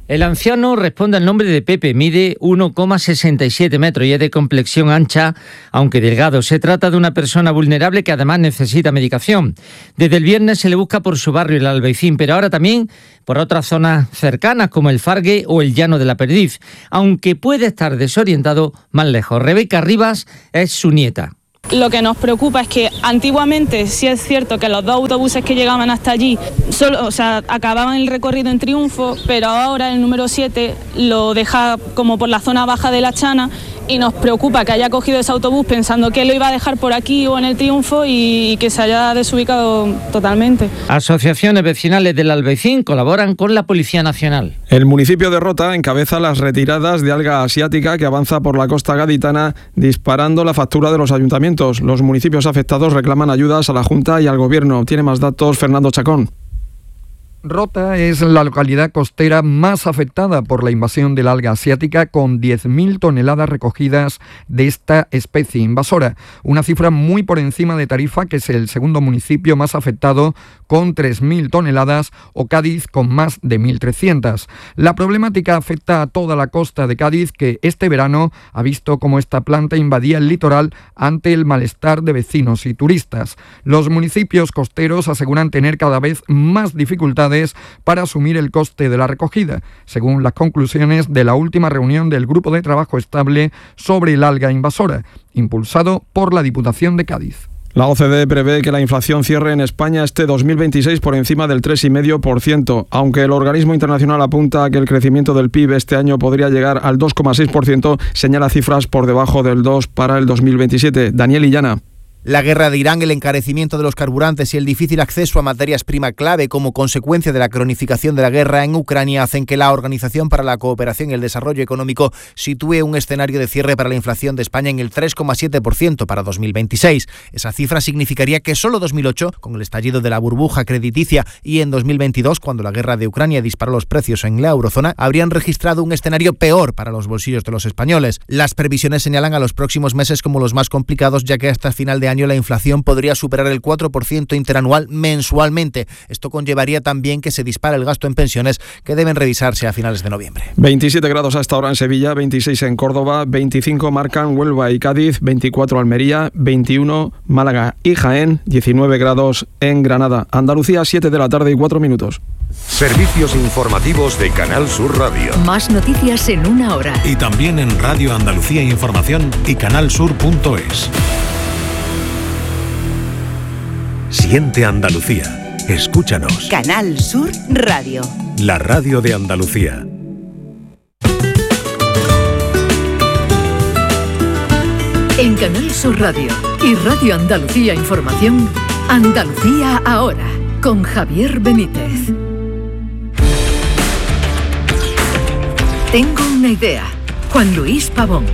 El anciano responde al nombre de Pepe, mide uno coma sesenta y siete metros y es de complexión ancha, aunque delgado. Se trata de una persona vulnerable que además necesita medicación. Desde el viernes se le busca por su barrio, el Albaicín, pero ahora también por otras zonas cercanas como el Fargue o el Llano de la Perdiz, aunque puede estar desorientado más lejos. Rebeca Rivas es su nieta. Lo que nos preocupa es que antiguamente sí es cierto que los dos autobuses que llegaban hasta allí solo, o sea, acababan el recorrido en Triunfo, pero ahora el número siete lo deja como por la zona baja de la Chana y nos preocupa que haya cogido ese autobús pensando que lo iba a dejar por aquí o en el Triunfo y que se haya desubicado totalmente. Asociaciones vecinales del Albaicín colaboran con la Policía Nacional. El municipio de Rota encabeza las retiradas de alga asiática que avanza por la costa gaditana disparando la factura de los ayuntamientos. Los municipios afectados reclaman ayudas a la Junta y al Gobierno. Tiene más datos Fernando Chacón. Rota es la localidad costera más afectada por la invasión del alga asiática, con diez mil toneladas recogidas de esta especie invasora, una cifra muy por encima de Tarifa, que es el segundo municipio más afectado, con tres mil toneladas, o Cádiz, con más de mil trescientas. La problemática afecta a toda la costa de Cádiz, que este verano ha visto cómo esta planta invadía el litoral ante el malestar de vecinos y turistas. Los municipios costeros aseguran tener cada vez más dificultades para asumir el coste de la recogida, según las conclusiones de la última reunión del Grupo de Trabajo Estable sobre el alga invasora, impulsado por la Diputación de Cádiz. La O C D E prevé que la inflación cierre en España este dos mil veintiséis por encima del tres coma cinco por ciento, aunque el organismo internacional apunta a que el crecimiento del P I B este año podría llegar al dos coma seis por ciento, señala cifras por debajo del dos por ciento para el dos mil veintisiete. Daniel Illana. La guerra de Irán, el encarecimiento de los carburantes y el difícil acceso a materias prima clave como consecuencia de la cronificación de la guerra en Ucrania hacen que la Organización para la Cooperación y el Desarrollo Económico sitúe un escenario de cierre para la inflación de España en el tres coma siete por ciento para dos mil veintiséis. Esa cifra significaría que solo dos mil ocho, con el estallido de la burbuja crediticia, y en dos mil veintidós, cuando la guerra de Ucrania disparó los precios en la eurozona, habrían registrado un escenario peor para los bolsillos de los españoles. Las previsiones señalan a los próximos meses como los más complicados, ya que hasta final de año la inflación podría superar el cuatro por ciento interanual mensualmente. Esto conllevaría también que se dispare el gasto en pensiones, que deben revisarse a finales de noviembre. veintisiete grados hasta ahora en Sevilla, veintiséis en Córdoba, veinticinco marcan Huelva y Cádiz, veinticuatro Almería, veintiuno Málaga y Jaén, diecinueve grados en Granada. Andalucía, siete de la tarde y cuatro minutos. Servicios informativos de Canal Sur Radio. Más noticias en una hora. Y también en Radio Andalucía Información y canalsur punto es. Siente Andalucía. Escúchanos. Canal Sur Radio. La radio de Andalucía. En Canal Sur Radio y Radio Andalucía Información, Andalucía ahora, con Javier Benítez. Tengo una idea. Juan Luis Pavón.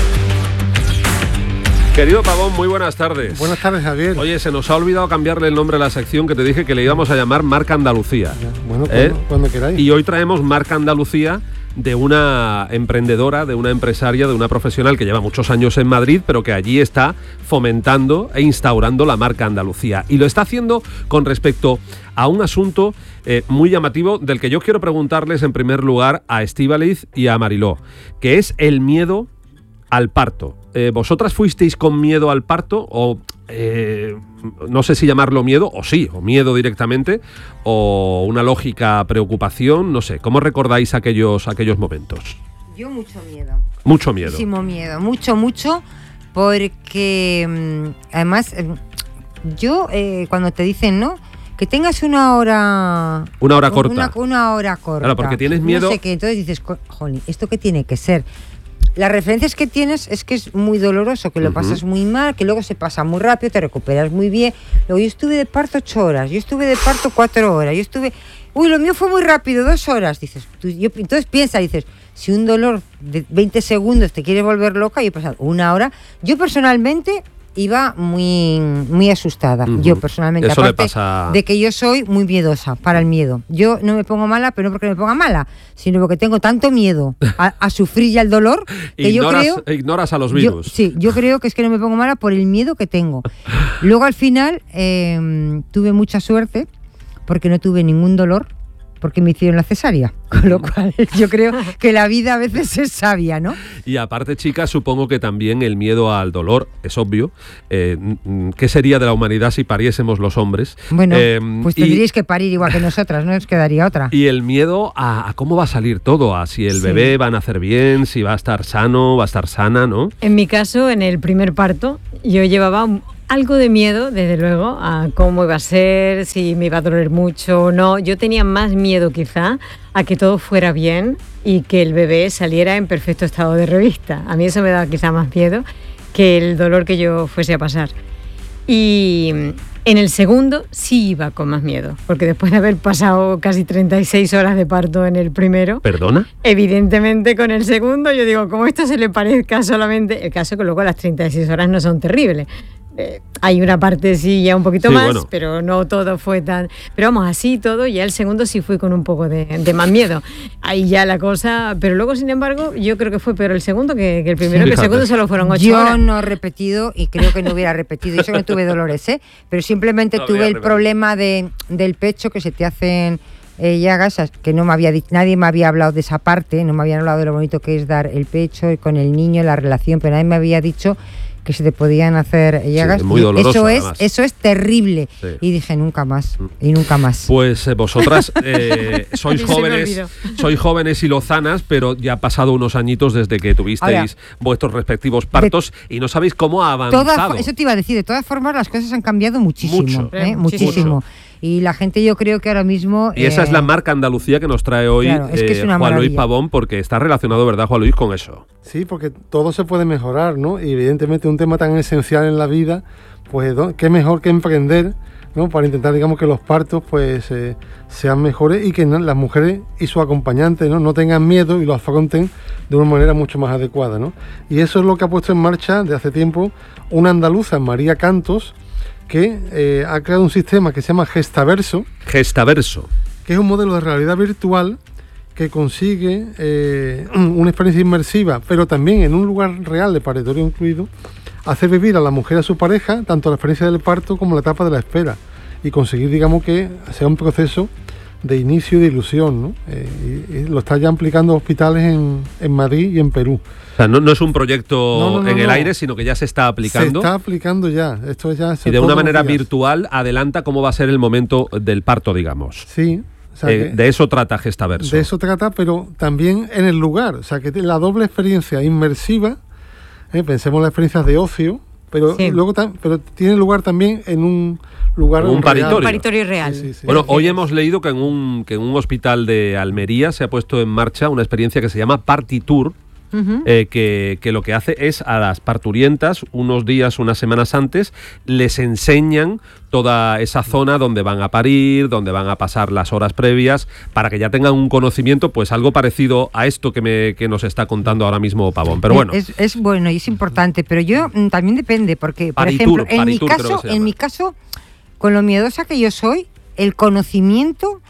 Querido Pavón, muy buenas tardes. Buenas tardes, Javier. Oye, se nos ha olvidado cambiarle el nombre a la sección, que te dije que le íbamos a llamar Marca Andalucía. Bueno, ¿Eh? cuando, cuando queráis. Y hoy traemos Marca Andalucía de una emprendedora, de una empresaria, de una profesional que lleva muchos años en Madrid, pero que allí está fomentando e instaurando la marca Andalucía. Y lo está haciendo con respecto a un asunto eh, muy llamativo, del que yo quiero preguntarles en primer lugar a Estíbaliz y a Mariló, que es el miedo al parto. Eh, ¿Vosotras fuisteis con miedo al parto? O eh, no sé si llamarlo miedo, o sí, o miedo directamente, o una lógica preocupación, no sé. ¿Cómo recordáis aquellos, aquellos momentos? Yo mucho miedo. Mucho miedo. Muchísimo miedo, mucho, mucho, porque además yo eh, cuando te dicen, ¿no?, que tengas una hora... Una hora corta. Una, una hora corta. Claro, porque tienes miedo... No sé qué, entonces dices, jolín, ¿esto qué tiene que ser? Las referencias que tienes es que es muy doloroso, que lo uh-huh. pasas muy mal, que luego se pasa muy rápido, te recuperas muy bien. Luego yo estuve de parto ocho horas, yo estuve de parto cuatro horas, yo estuve... Uy, lo mío fue muy rápido, dos horas. Dices, tú, yo, entonces piensa, dices, si un dolor de veinte segundos te quiere volver loca, yo he pasado una hora. Yo personalmente... iba muy muy asustada, uh-huh. yo personalmente. Eso aparte le pasa... de que yo soy muy miedosa para el miedo. Yo no me pongo mala, pero no porque me ponga mala, sino porque tengo tanto miedo a, a sufrir ya el dolor que ignoras, yo creo... Ignoras a los virus. Yo, sí, yo creo que es que no me pongo mala por el miedo que tengo. Luego al final eh, tuve mucha suerte porque no tuve ningún dolor porque me hicieron la cesárea. Con lo cual yo creo que la vida a veces es sabia, ¿no? Y aparte, chicas, supongo que también el miedo al dolor, es obvio. Eh, ¿Qué sería de la humanidad si pariésemos los hombres? Bueno, eh, pues y, tendríais que parir igual que nosotras, no os quedaría otra. Y el miedo a, a cómo va a salir todo, a si el sí. bebé va a nacer bien, si va a estar sano, va a estar sana, ¿no? En mi caso, en el primer parto, yo llevaba un, algo de miedo, desde luego, a cómo iba a ser, si me iba a doler mucho o no. Yo tenía más miedo quizá a que todo fuera bien y que el bebé saliera en perfecto estado de revista. A mí eso me daba quizá más miedo que el dolor que yo fuese a pasar. Y en el segundo sí iba con más miedo, porque después de haber pasado casi treinta y seis horas de parto en el primero... ¿Perdona? Evidentemente con el segundo yo digo, como esto se le parezca solamente... El caso que luego las treinta y seis horas no son terribles. Eh, hay una parte sí ya un poquito sí, más, bueno. pero no todo fue tan... Pero vamos, así todo, ya el segundo sí fui con un poco de, de más miedo. Ahí ya la cosa... Pero luego, sin embargo, yo creo que fue peor el segundo que, que el primero, sí, que el segundo solo fueron ocho yo horas. Yo no he repetido y creo que no hubiera repetido. Yo no tuve dolores, ¿eh? Pero simplemente no tuve el problema de, del pecho, que se te hacen... Eh, llagas, que no me había dicho, nadie me había hablado de esa parte, no me habían hablado de lo bonito que es dar el pecho y con el niño, la relación, pero nadie me había dicho que se te podían hacer llagas. Sí, muy doloroso, eso además. es, eso es terrible. Sí. Y dije nunca más, y nunca más. Pues eh, vosotras eh, sois jóvenes, sois jóvenes y lozanas, pero ya ha pasado unos añitos desde que tuvisteis Ahora, vuestros respectivos partos de, y no sabéis cómo ha avanzado. Toda, eso te iba a decir, de todas formas las cosas han cambiado muchísimo, Mucho. ¿eh? muchísimo. Mucho. Y la gente yo creo que ahora mismo... Y esa eh, es la marca Andalucía que nos trae hoy claro, es que es eh, Juan maravilla. Luis Pavón, porque está relacionado, ¿verdad, Juan Luis, con eso? Sí, porque todo se puede mejorar, ¿no? Y evidentemente un tema tan esencial en la vida, pues qué mejor que emprender, ¿no? Para intentar, digamos, que los partos pues eh, sean mejores y que no, las mujeres y sus acompañantes, ¿no? no tengan miedo y lo afronten de una manera mucho más adecuada, ¿no? Y eso es lo que ha puesto en marcha de hace tiempo una andaluza, María Cantos, que eh, ha creado un sistema que se llama Gestaverso. Gestaverso. Que es un modelo de realidad virtual que consigue eh, una experiencia inmersiva, pero también en un lugar real, de paritorio incluido, hacer vivir a la mujer y a su pareja tanto la experiencia del parto como la etapa de la espera y conseguir, digamos, que sea un proceso de inicio y de ilusión, ¿no? Eh, y, y lo está ya aplicando hospitales en, en Madrid y en Perú. O sea, no, no es un proyecto no, no, no, en el no. aire, sino que ya se está aplicando. Se está aplicando ya. Esto ya y de una manera virtual adelanta cómo va a ser el momento del parto, digamos. Sí. O sea eh, de eso trata Gestaverso. De eso trata, pero también en el lugar. O sea, que la doble experiencia inmersiva, eh, pensemos en las experiencias de ocio, pero sí. luego tam- pero tiene lugar también en un lugar un paritorio. Un paritorio real. Sí, sí, sí. Bueno, hoy hemos leído que en un que en un hospital de Almería se ha puesto en marcha una experiencia que se llama Partitour. Uh-huh. eh, que, que lo que hace es a las parturientas unos días, unas semanas antes, les enseñan toda esa zona donde van a parir, donde van a pasar las horas previas, para que ya tengan un conocimiento, pues algo parecido a esto que, me, que nos está contando ahora mismo Pavón. Pero bueno. Es, es bueno y es importante, pero yo mm, también depende, porque, por Paritur, ejemplo, en Paritur, mi caso, en mi caso, con lo miedosa que yo soy, el conocimiento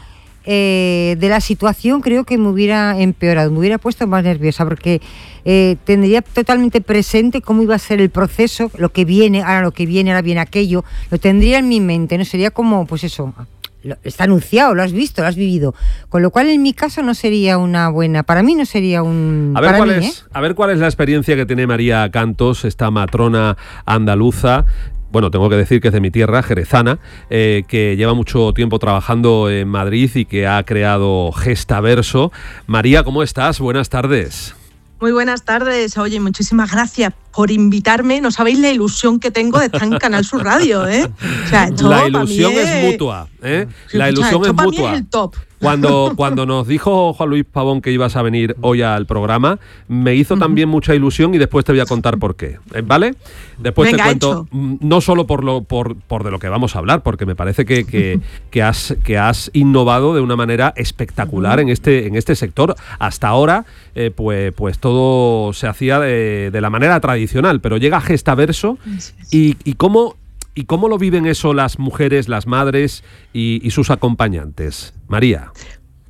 Eh, de la situación creo que me hubiera empeorado, me hubiera puesto más nerviosa, porque eh, tendría totalmente presente cómo iba a ser el proceso, lo que viene, ahora lo que viene, ahora viene aquello, lo tendría en mi mente, no sería como, pues eso, lo, está anunciado, lo has visto, lo has vivido, con lo cual en mi caso no sería una buena, para mí no sería un... A ver, para cuál mí, es, ¿eh? a ver cuál es la experiencia que tiene María Cantos, esta matrona andaluza. Bueno, tengo que decir que es de mi tierra, jerezana, eh, que lleva mucho tiempo trabajando en Madrid y que ha creado Gestaverso. María, ¿cómo estás? Buenas tardes. Muy buenas tardes. Oye, muchísimas gracias por invitarme. No sabéis la ilusión que tengo de estar en Canal Sur Radio, ¿eh? O sea, esto la ilusión es... es mutua, ¿eh? La ilusión o sea, es mutua. Mí es el top. Cuando, cuando nos dijo Juan Luis Pavón que ibas a venir hoy al programa, me hizo también mucha ilusión y después te voy a contar por qué, ¿vale? Después Venga, te cuento, hecho. no solo por lo por, por de lo que vamos a hablar, porque me parece que, que, que, has, que has innovado de una manera espectacular en este, en este sector. Hasta ahora, eh, pues, pues todo se hacía de, de la manera tradicional, pero llega Gestaverso y, y cómo... ¿Y cómo lo viven eso las mujeres, las madres y, y sus acompañantes? María.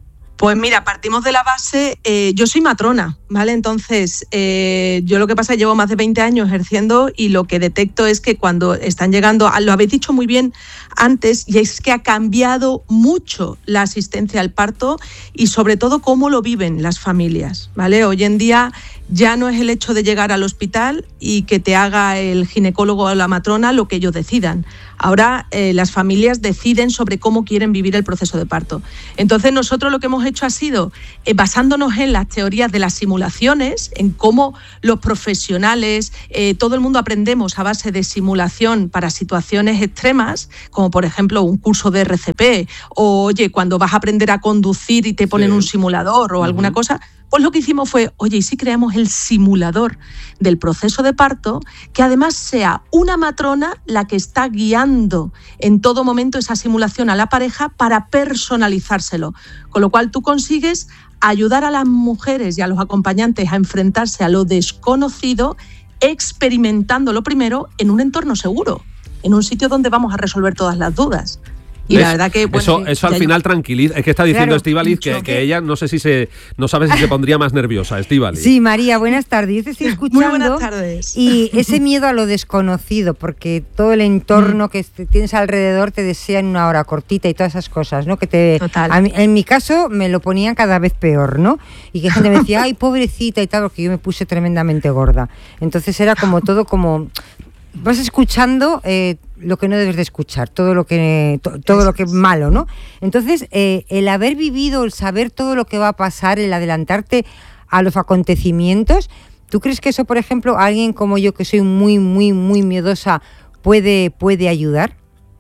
Pues mira, partimos de la base, eh, yo soy matrona, ¿vale? Entonces, eh, yo lo que pasa es que llevo más de veinte años ejerciendo y lo que detecto es que cuando están llegando, lo habéis dicho muy bien antes, y es que ha cambiado mucho la asistencia al parto y sobre todo cómo lo viven las familias, ¿vale? Hoy en día ya no es el hecho de llegar al hospital y que te haga el ginecólogo o la matrona lo que ellos decidan. Ahora eh, las familias deciden sobre cómo quieren vivir el proceso de parto. Entonces nosotros lo que hemos hecho ha sido, eh, basándonos en las teorías de las simulaciones, en cómo los profesionales, eh, todo el mundo aprendemos a base de simulación para situaciones extremas, como por ejemplo un curso de R C P, o oye, cuando vas a aprender a conducir y te ponen sí. un simulador o uh-huh. alguna cosa. Pues lo que hicimos fue, oye, ¿y si creamos el simulador del proceso de parto, que además sea una matrona la que está guiando en todo momento esa simulación a la pareja para personalizárselo? Con lo cual tú consigues ayudar a las mujeres y a los acompañantes a enfrentarse a lo desconocido, experimentándolo primero en un entorno seguro, en un sitio donde vamos a resolver todas las dudas. Y la verdad que bueno, eso, eso al final yo... tranquiliza. Es que está diciendo claro, Estíbaliz que, que ella no sé si se no sabe si se pondría más nerviosa. Estíbaliz. Sí, María, buenas tardes. Yo te estoy escuchando. Muy buenas tardes. Y ese miedo a lo desconocido, porque todo el entorno mm. que tienes alrededor te desea en una hora cortita y todas esas cosas, ¿no? Que te. Total. A mí, en mi caso me lo ponían cada vez peor, ¿no? Y que gente me decía, ay, pobrecita y tal, porque yo me puse tremendamente gorda. Entonces era como todo como. Vas escuchando eh, lo que no debes de escuchar, todo lo que to, todo lo que es malo, ¿no? Entonces, eh, el haber vivido, el saber todo lo que va a pasar, el adelantarte a los acontecimientos, ¿tú crees que eso, por ejemplo, a alguien como yo, que soy muy, muy, muy miedosa, puede, puede ayudar?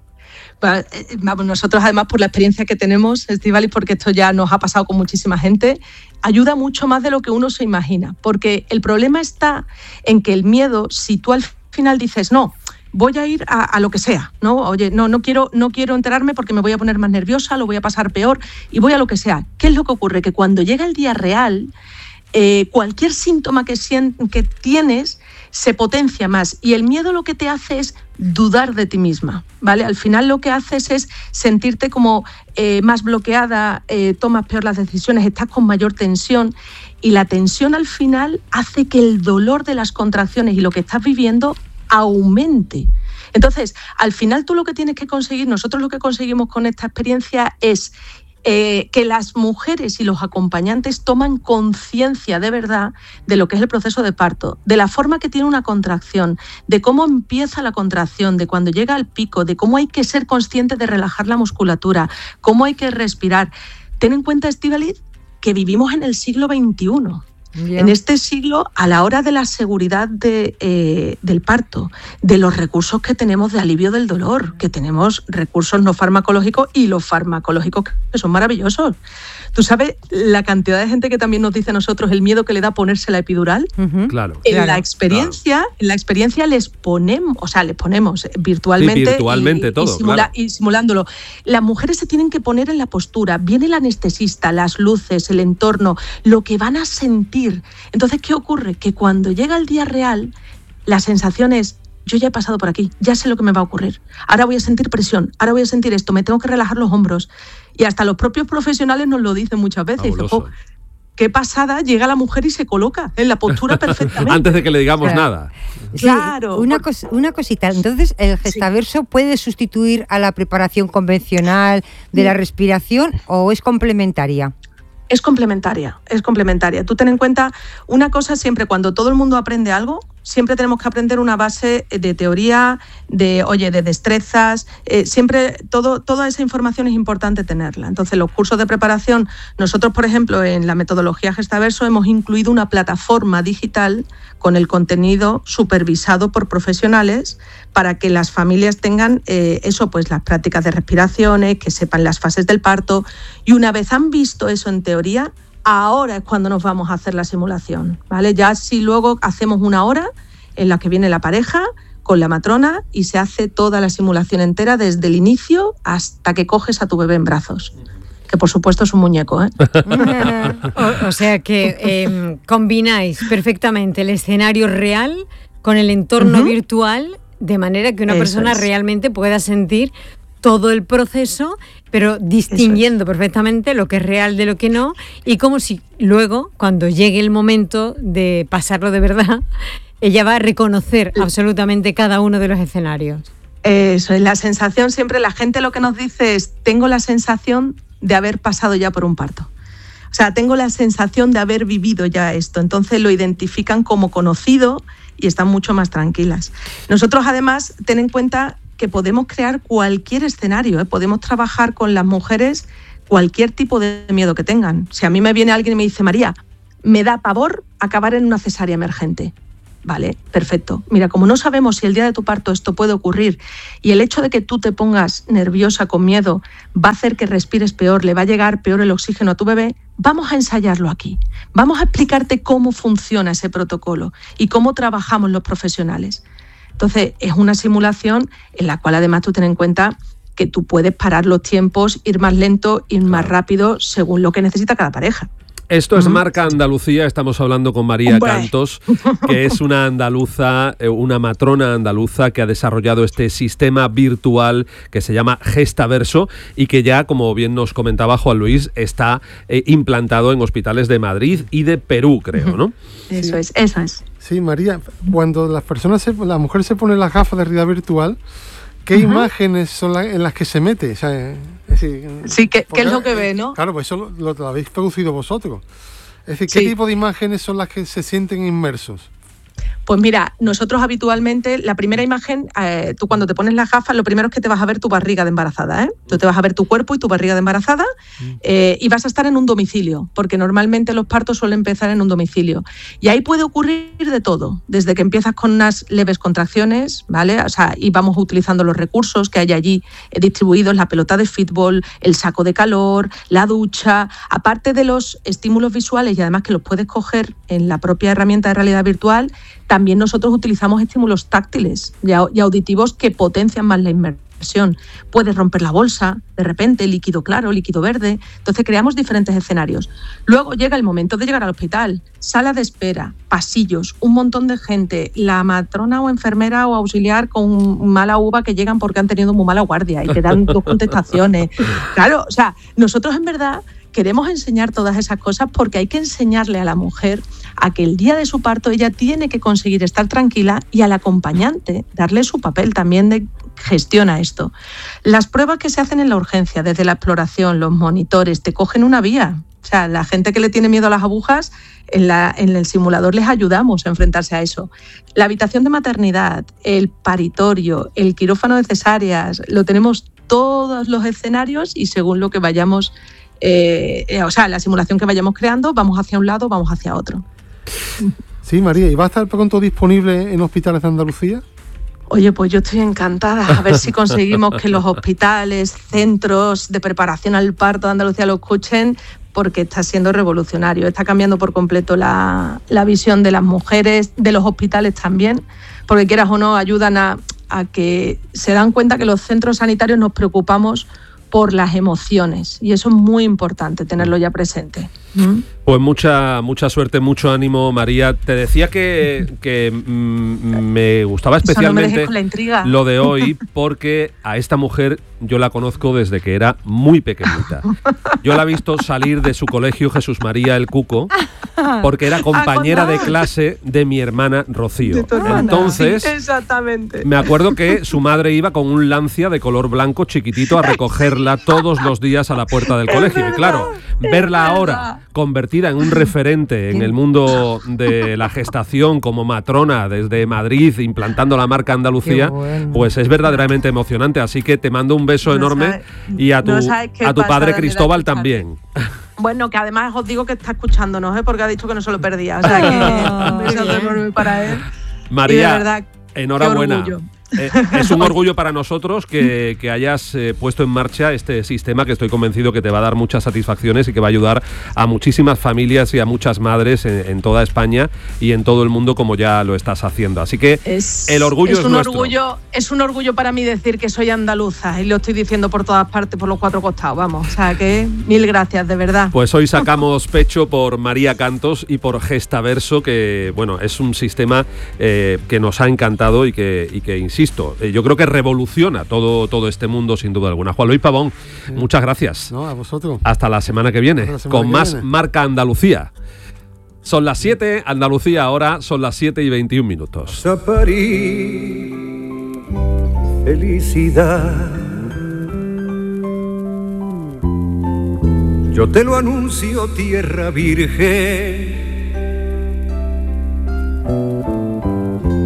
Vamos, nosotros además por la experiencia que tenemos, Estíbaliz, porque esto ya nos ha pasado con muchísima gente, ayuda mucho más de lo que uno se imagina, porque el problema está en que el miedo, si tú al final dices, no, voy a ir a, a lo que sea, ¿no? Oye, no, no quiero, no quiero enterarme porque me voy a poner más nerviosa, lo voy a pasar peor y voy a lo que sea. ¿Qué es lo que ocurre? Que cuando llega el día real, eh, cualquier síntoma que, que tienes se potencia más y el miedo lo que te hace es dudar de ti misma, ¿vale? Al final lo que haces es sentirte como eh, más bloqueada, eh, tomas peor las decisiones, estás con mayor tensión y la tensión al final hace que el dolor de las contracciones y lo que estás viviendo aumente. Entonces, al final tú lo que tienes que conseguir, nosotros lo que conseguimos con esta experiencia es eh, que las mujeres y los acompañantes toman conciencia de verdad de lo que es el proceso de parto, de la forma que tiene una contracción, de cómo empieza la contracción, de cuando llega al pico, de cómo hay que ser consciente de relajar la musculatura, cómo hay que respirar. Ten en cuenta, Estíbaliz, que vivimos en el siglo veintiuno. Yeah. En este siglo, a la hora de la seguridad de, eh, del parto, de los recursos que tenemos de alivio del dolor, que tenemos recursos no farmacológicos y los farmacológicos que son maravillosos. ¿Tú sabes la cantidad de gente que también nos dice a nosotros el miedo que le da ponerse la epidural? Uh-huh. Claro. En claro, la experiencia, claro. en la experiencia les ponemos, o sea, les ponemos virtualmente, sí, virtualmente y, todo, y, simula, claro. y simulándolo. Las mujeres se tienen que poner en la postura, viene el anestesista, las luces, el entorno, lo que van a sentir. Entonces, ¿qué ocurre? Que cuando llega el día real, la sensación es, yo ya he pasado por aquí, ya sé lo que me va a ocurrir. Ahora voy a sentir presión, ahora voy a sentir esto, me tengo que relajar los hombros. Y hasta los propios profesionales nos lo dicen muchas veces. Dicen, oh, qué pasada, llega la mujer y se coloca en la postura perfectamente. Antes de que le digamos claro. nada. Sí, claro. Una, cos, una cosita, entonces, ¿el gestaverso sí. puede sustituir a la preparación convencional de la respiración o es complementaria? Es complementaria, es complementaria. Tú ten en cuenta una cosa siempre, cuando todo el mundo aprende algo, siempre tenemos que aprender una base de teoría, de, oye, de destrezas, eh, siempre todo, toda esa información es importante tenerla. Entonces, los cursos de preparación, nosotros, por ejemplo, en la metodología Gestaverso hemos incluido una plataforma digital con el contenido supervisado por profesionales para que las familias tengan eh, eso, pues las prácticas de respiraciones, que sepan las fases del parto, y una vez han visto eso en teoría, ahora es cuando nos vamos a hacer la simulación, ¿vale? Ya si luego hacemos una hora en la que viene la pareja con la matrona y se hace toda la simulación entera desde el inicio hasta que coges a tu bebé en brazos. Que por supuesto es un muñeco, ¿eh? o, o sea que eh, combináis perfectamente el escenario real con el entorno uh-huh. virtual, de manera que una Eso persona es. realmente pueda sentir todo el proceso, pero distinguiendo es. perfectamente lo que es real de lo que no, y como si luego, cuando llegue el momento de pasarlo de verdad, ella va a reconocer absolutamente cada uno de los escenarios. Eso es, la sensación siempre, la gente lo que nos dice es, tengo la sensación de haber pasado ya por un parto. O sea, tengo la sensación de haber vivido ya esto. Entonces lo identifican como conocido y están mucho más tranquilas. Nosotros además, ten en cuenta que podemos crear cualquier escenario, ¿eh? Podemos trabajar con las mujeres cualquier tipo de miedo que tengan. Si a mí me viene alguien y me dice, María, me da pavor acabar en una cesárea emergente. Vale, perfecto. Mira, como no sabemos si el día de tu parto esto puede ocurrir y el hecho de que tú te pongas nerviosa, con miedo, va a hacer que respires peor, le va a llegar peor el oxígeno a tu bebé, vamos a ensayarlo aquí. Vamos a explicarte cómo funciona ese protocolo y cómo trabajamos los profesionales. Entonces, es una simulación en la cual además tú ten en cuenta que tú puedes parar los tiempos, ir más lento, ir más rápido, según lo que necesita cada pareja. Esto es Marca Andalucía, estamos hablando con María Hombre. Cantos, que es una andaluza, una matrona andaluza que ha desarrollado este sistema virtual que se llama Gestaverso y que ya, como bien nos comentaba Juan Luis, está eh, implantado en hospitales de Madrid y de Perú, creo, ¿no? Eso es, eso es. Sí, María, cuando las personas, se, la mujer se pone las gafas de realidad virtual, ¿qué uh-huh. imágenes son la, en las que se mete? O sea, es decir, sí, ¿qué, ¿qué es lo que ve, no? Claro, pues eso lo, lo, lo habéis producido vosotros. Es decir, ¿qué sí. tipo de imágenes son las que se sienten inmersos? Pues mira, nosotros habitualmente, la primera imagen, eh, tú cuando te pones las gafas, lo primero es que te vas a ver tu barriga de embarazada, ¿eh? Tú te vas a ver tu cuerpo y tu barriga de embarazada eh, y vas a estar en un domicilio, porque normalmente los partos suelen empezar en un domicilio. Y ahí puede ocurrir de todo, desde que empiezas con unas leves contracciones, ¿vale? O sea, y vamos utilizando los recursos que hay allí eh, distribuidos, la pelota de fútbol, el saco de calor, la ducha, aparte de los estímulos visuales y además que los puedes coger en la propia herramienta de realidad virtual. También nosotros utilizamos estímulos táctiles y auditivos que potencian más la inmersión. Puedes romper la bolsa, de repente, líquido claro, líquido verde. Entonces creamos diferentes escenarios. Luego llega el momento de llegar al hospital. Sala de espera, pasillos, un montón de gente, la matrona o enfermera o auxiliar con mala uva que llegan porque han tenido muy mala guardia y te dan dos contestaciones. Claro, o sea, nosotros en verdad queremos enseñar todas esas cosas porque hay que enseñarle a la mujer a que el día de su parto ella tiene que conseguir estar tranquila y al acompañante darle su papel también de gestiona esto. Las pruebas que se hacen en la urgencia, desde la exploración, los monitores, te cogen una vía. O sea, la gente que le tiene miedo a las agujas, en, la, en el simulador les ayudamos a enfrentarse a eso. La habitación de maternidad, el paritorio, el quirófano de cesáreas, lo tenemos todos los escenarios y según lo que vayamos Eh, eh, o sea, la simulación que vayamos creando, vamos hacia un lado, vamos hacia otro. Sí, María, ¿y va a estar pronto disponible en hospitales de Andalucía? Oye, pues yo estoy encantada, a ver si conseguimos que los hospitales, centros de preparación al parto de Andalucía lo escuchen, porque está siendo revolucionario, está cambiando por completo la, la visión de las mujeres, de los hospitales también, porque quieras o no, ayudan a, a que se dan cuenta que los centros sanitarios nos preocupamos por las emociones y eso es muy importante tenerlo ya presente. ¿Mm? Pues mucha mucha suerte, mucho ánimo, María. Te decía que, que mm, me gustaba especialmente no me con la intriga. Lo de hoy porque a esta mujer yo la conozco desde que era muy pequeñita. Yo la he visto salir de su colegio Jesús María el Cuco porque era compañera de clase de mi hermana Rocío. Entonces, sí, exactamente. Me acuerdo que su madre iba con un Lancia de color blanco chiquitito a recogerla todos los días a la puerta del colegio. Y claro, verla ahora convertida en un referente en el mundo de la gestación como matrona desde Madrid, implantando la marca Andalucía, bueno. Pues es verdaderamente emocionante. Así que te mando un beso no enorme sabe, y a tu, no a tu padre Cristóbal también. Bueno, que además os digo que está escuchándonos, ¿eh? Porque ha dicho que no se lo perdía. O sea que un beso enorme para él. María, y de verdad, enhorabuena. Eh, es un orgullo para nosotros que, que hayas eh, puesto en marcha este sistema que estoy convencido que te va a dar muchas satisfacciones y que va a ayudar a muchísimas familias y a muchas madres en, en toda España y en todo el mundo como ya lo estás haciendo. Así que es, el orgullo es, es un nuestro. Orgullo, es un orgullo para mí decir que soy andaluza y lo estoy diciendo por todas partes, por los cuatro costados, vamos. O sea que mil gracias, de verdad. Pues hoy sacamos pecho por María Cantos y por Gestaverso, que bueno, es un sistema eh, que nos ha encantado y que, y que insisto, insisto, eh, yo creo que revoluciona todo, todo este mundo sin duda alguna. Juan Luis Pavón, sí. muchas gracias. No, a vosotros. Hasta la semana que viene, semana con que más viene. Marca Andalucía. Son las siete, Andalucía ahora, son las siete y veintiún minutos. A París, felicidad. Yo te lo anuncio, tierra virgen.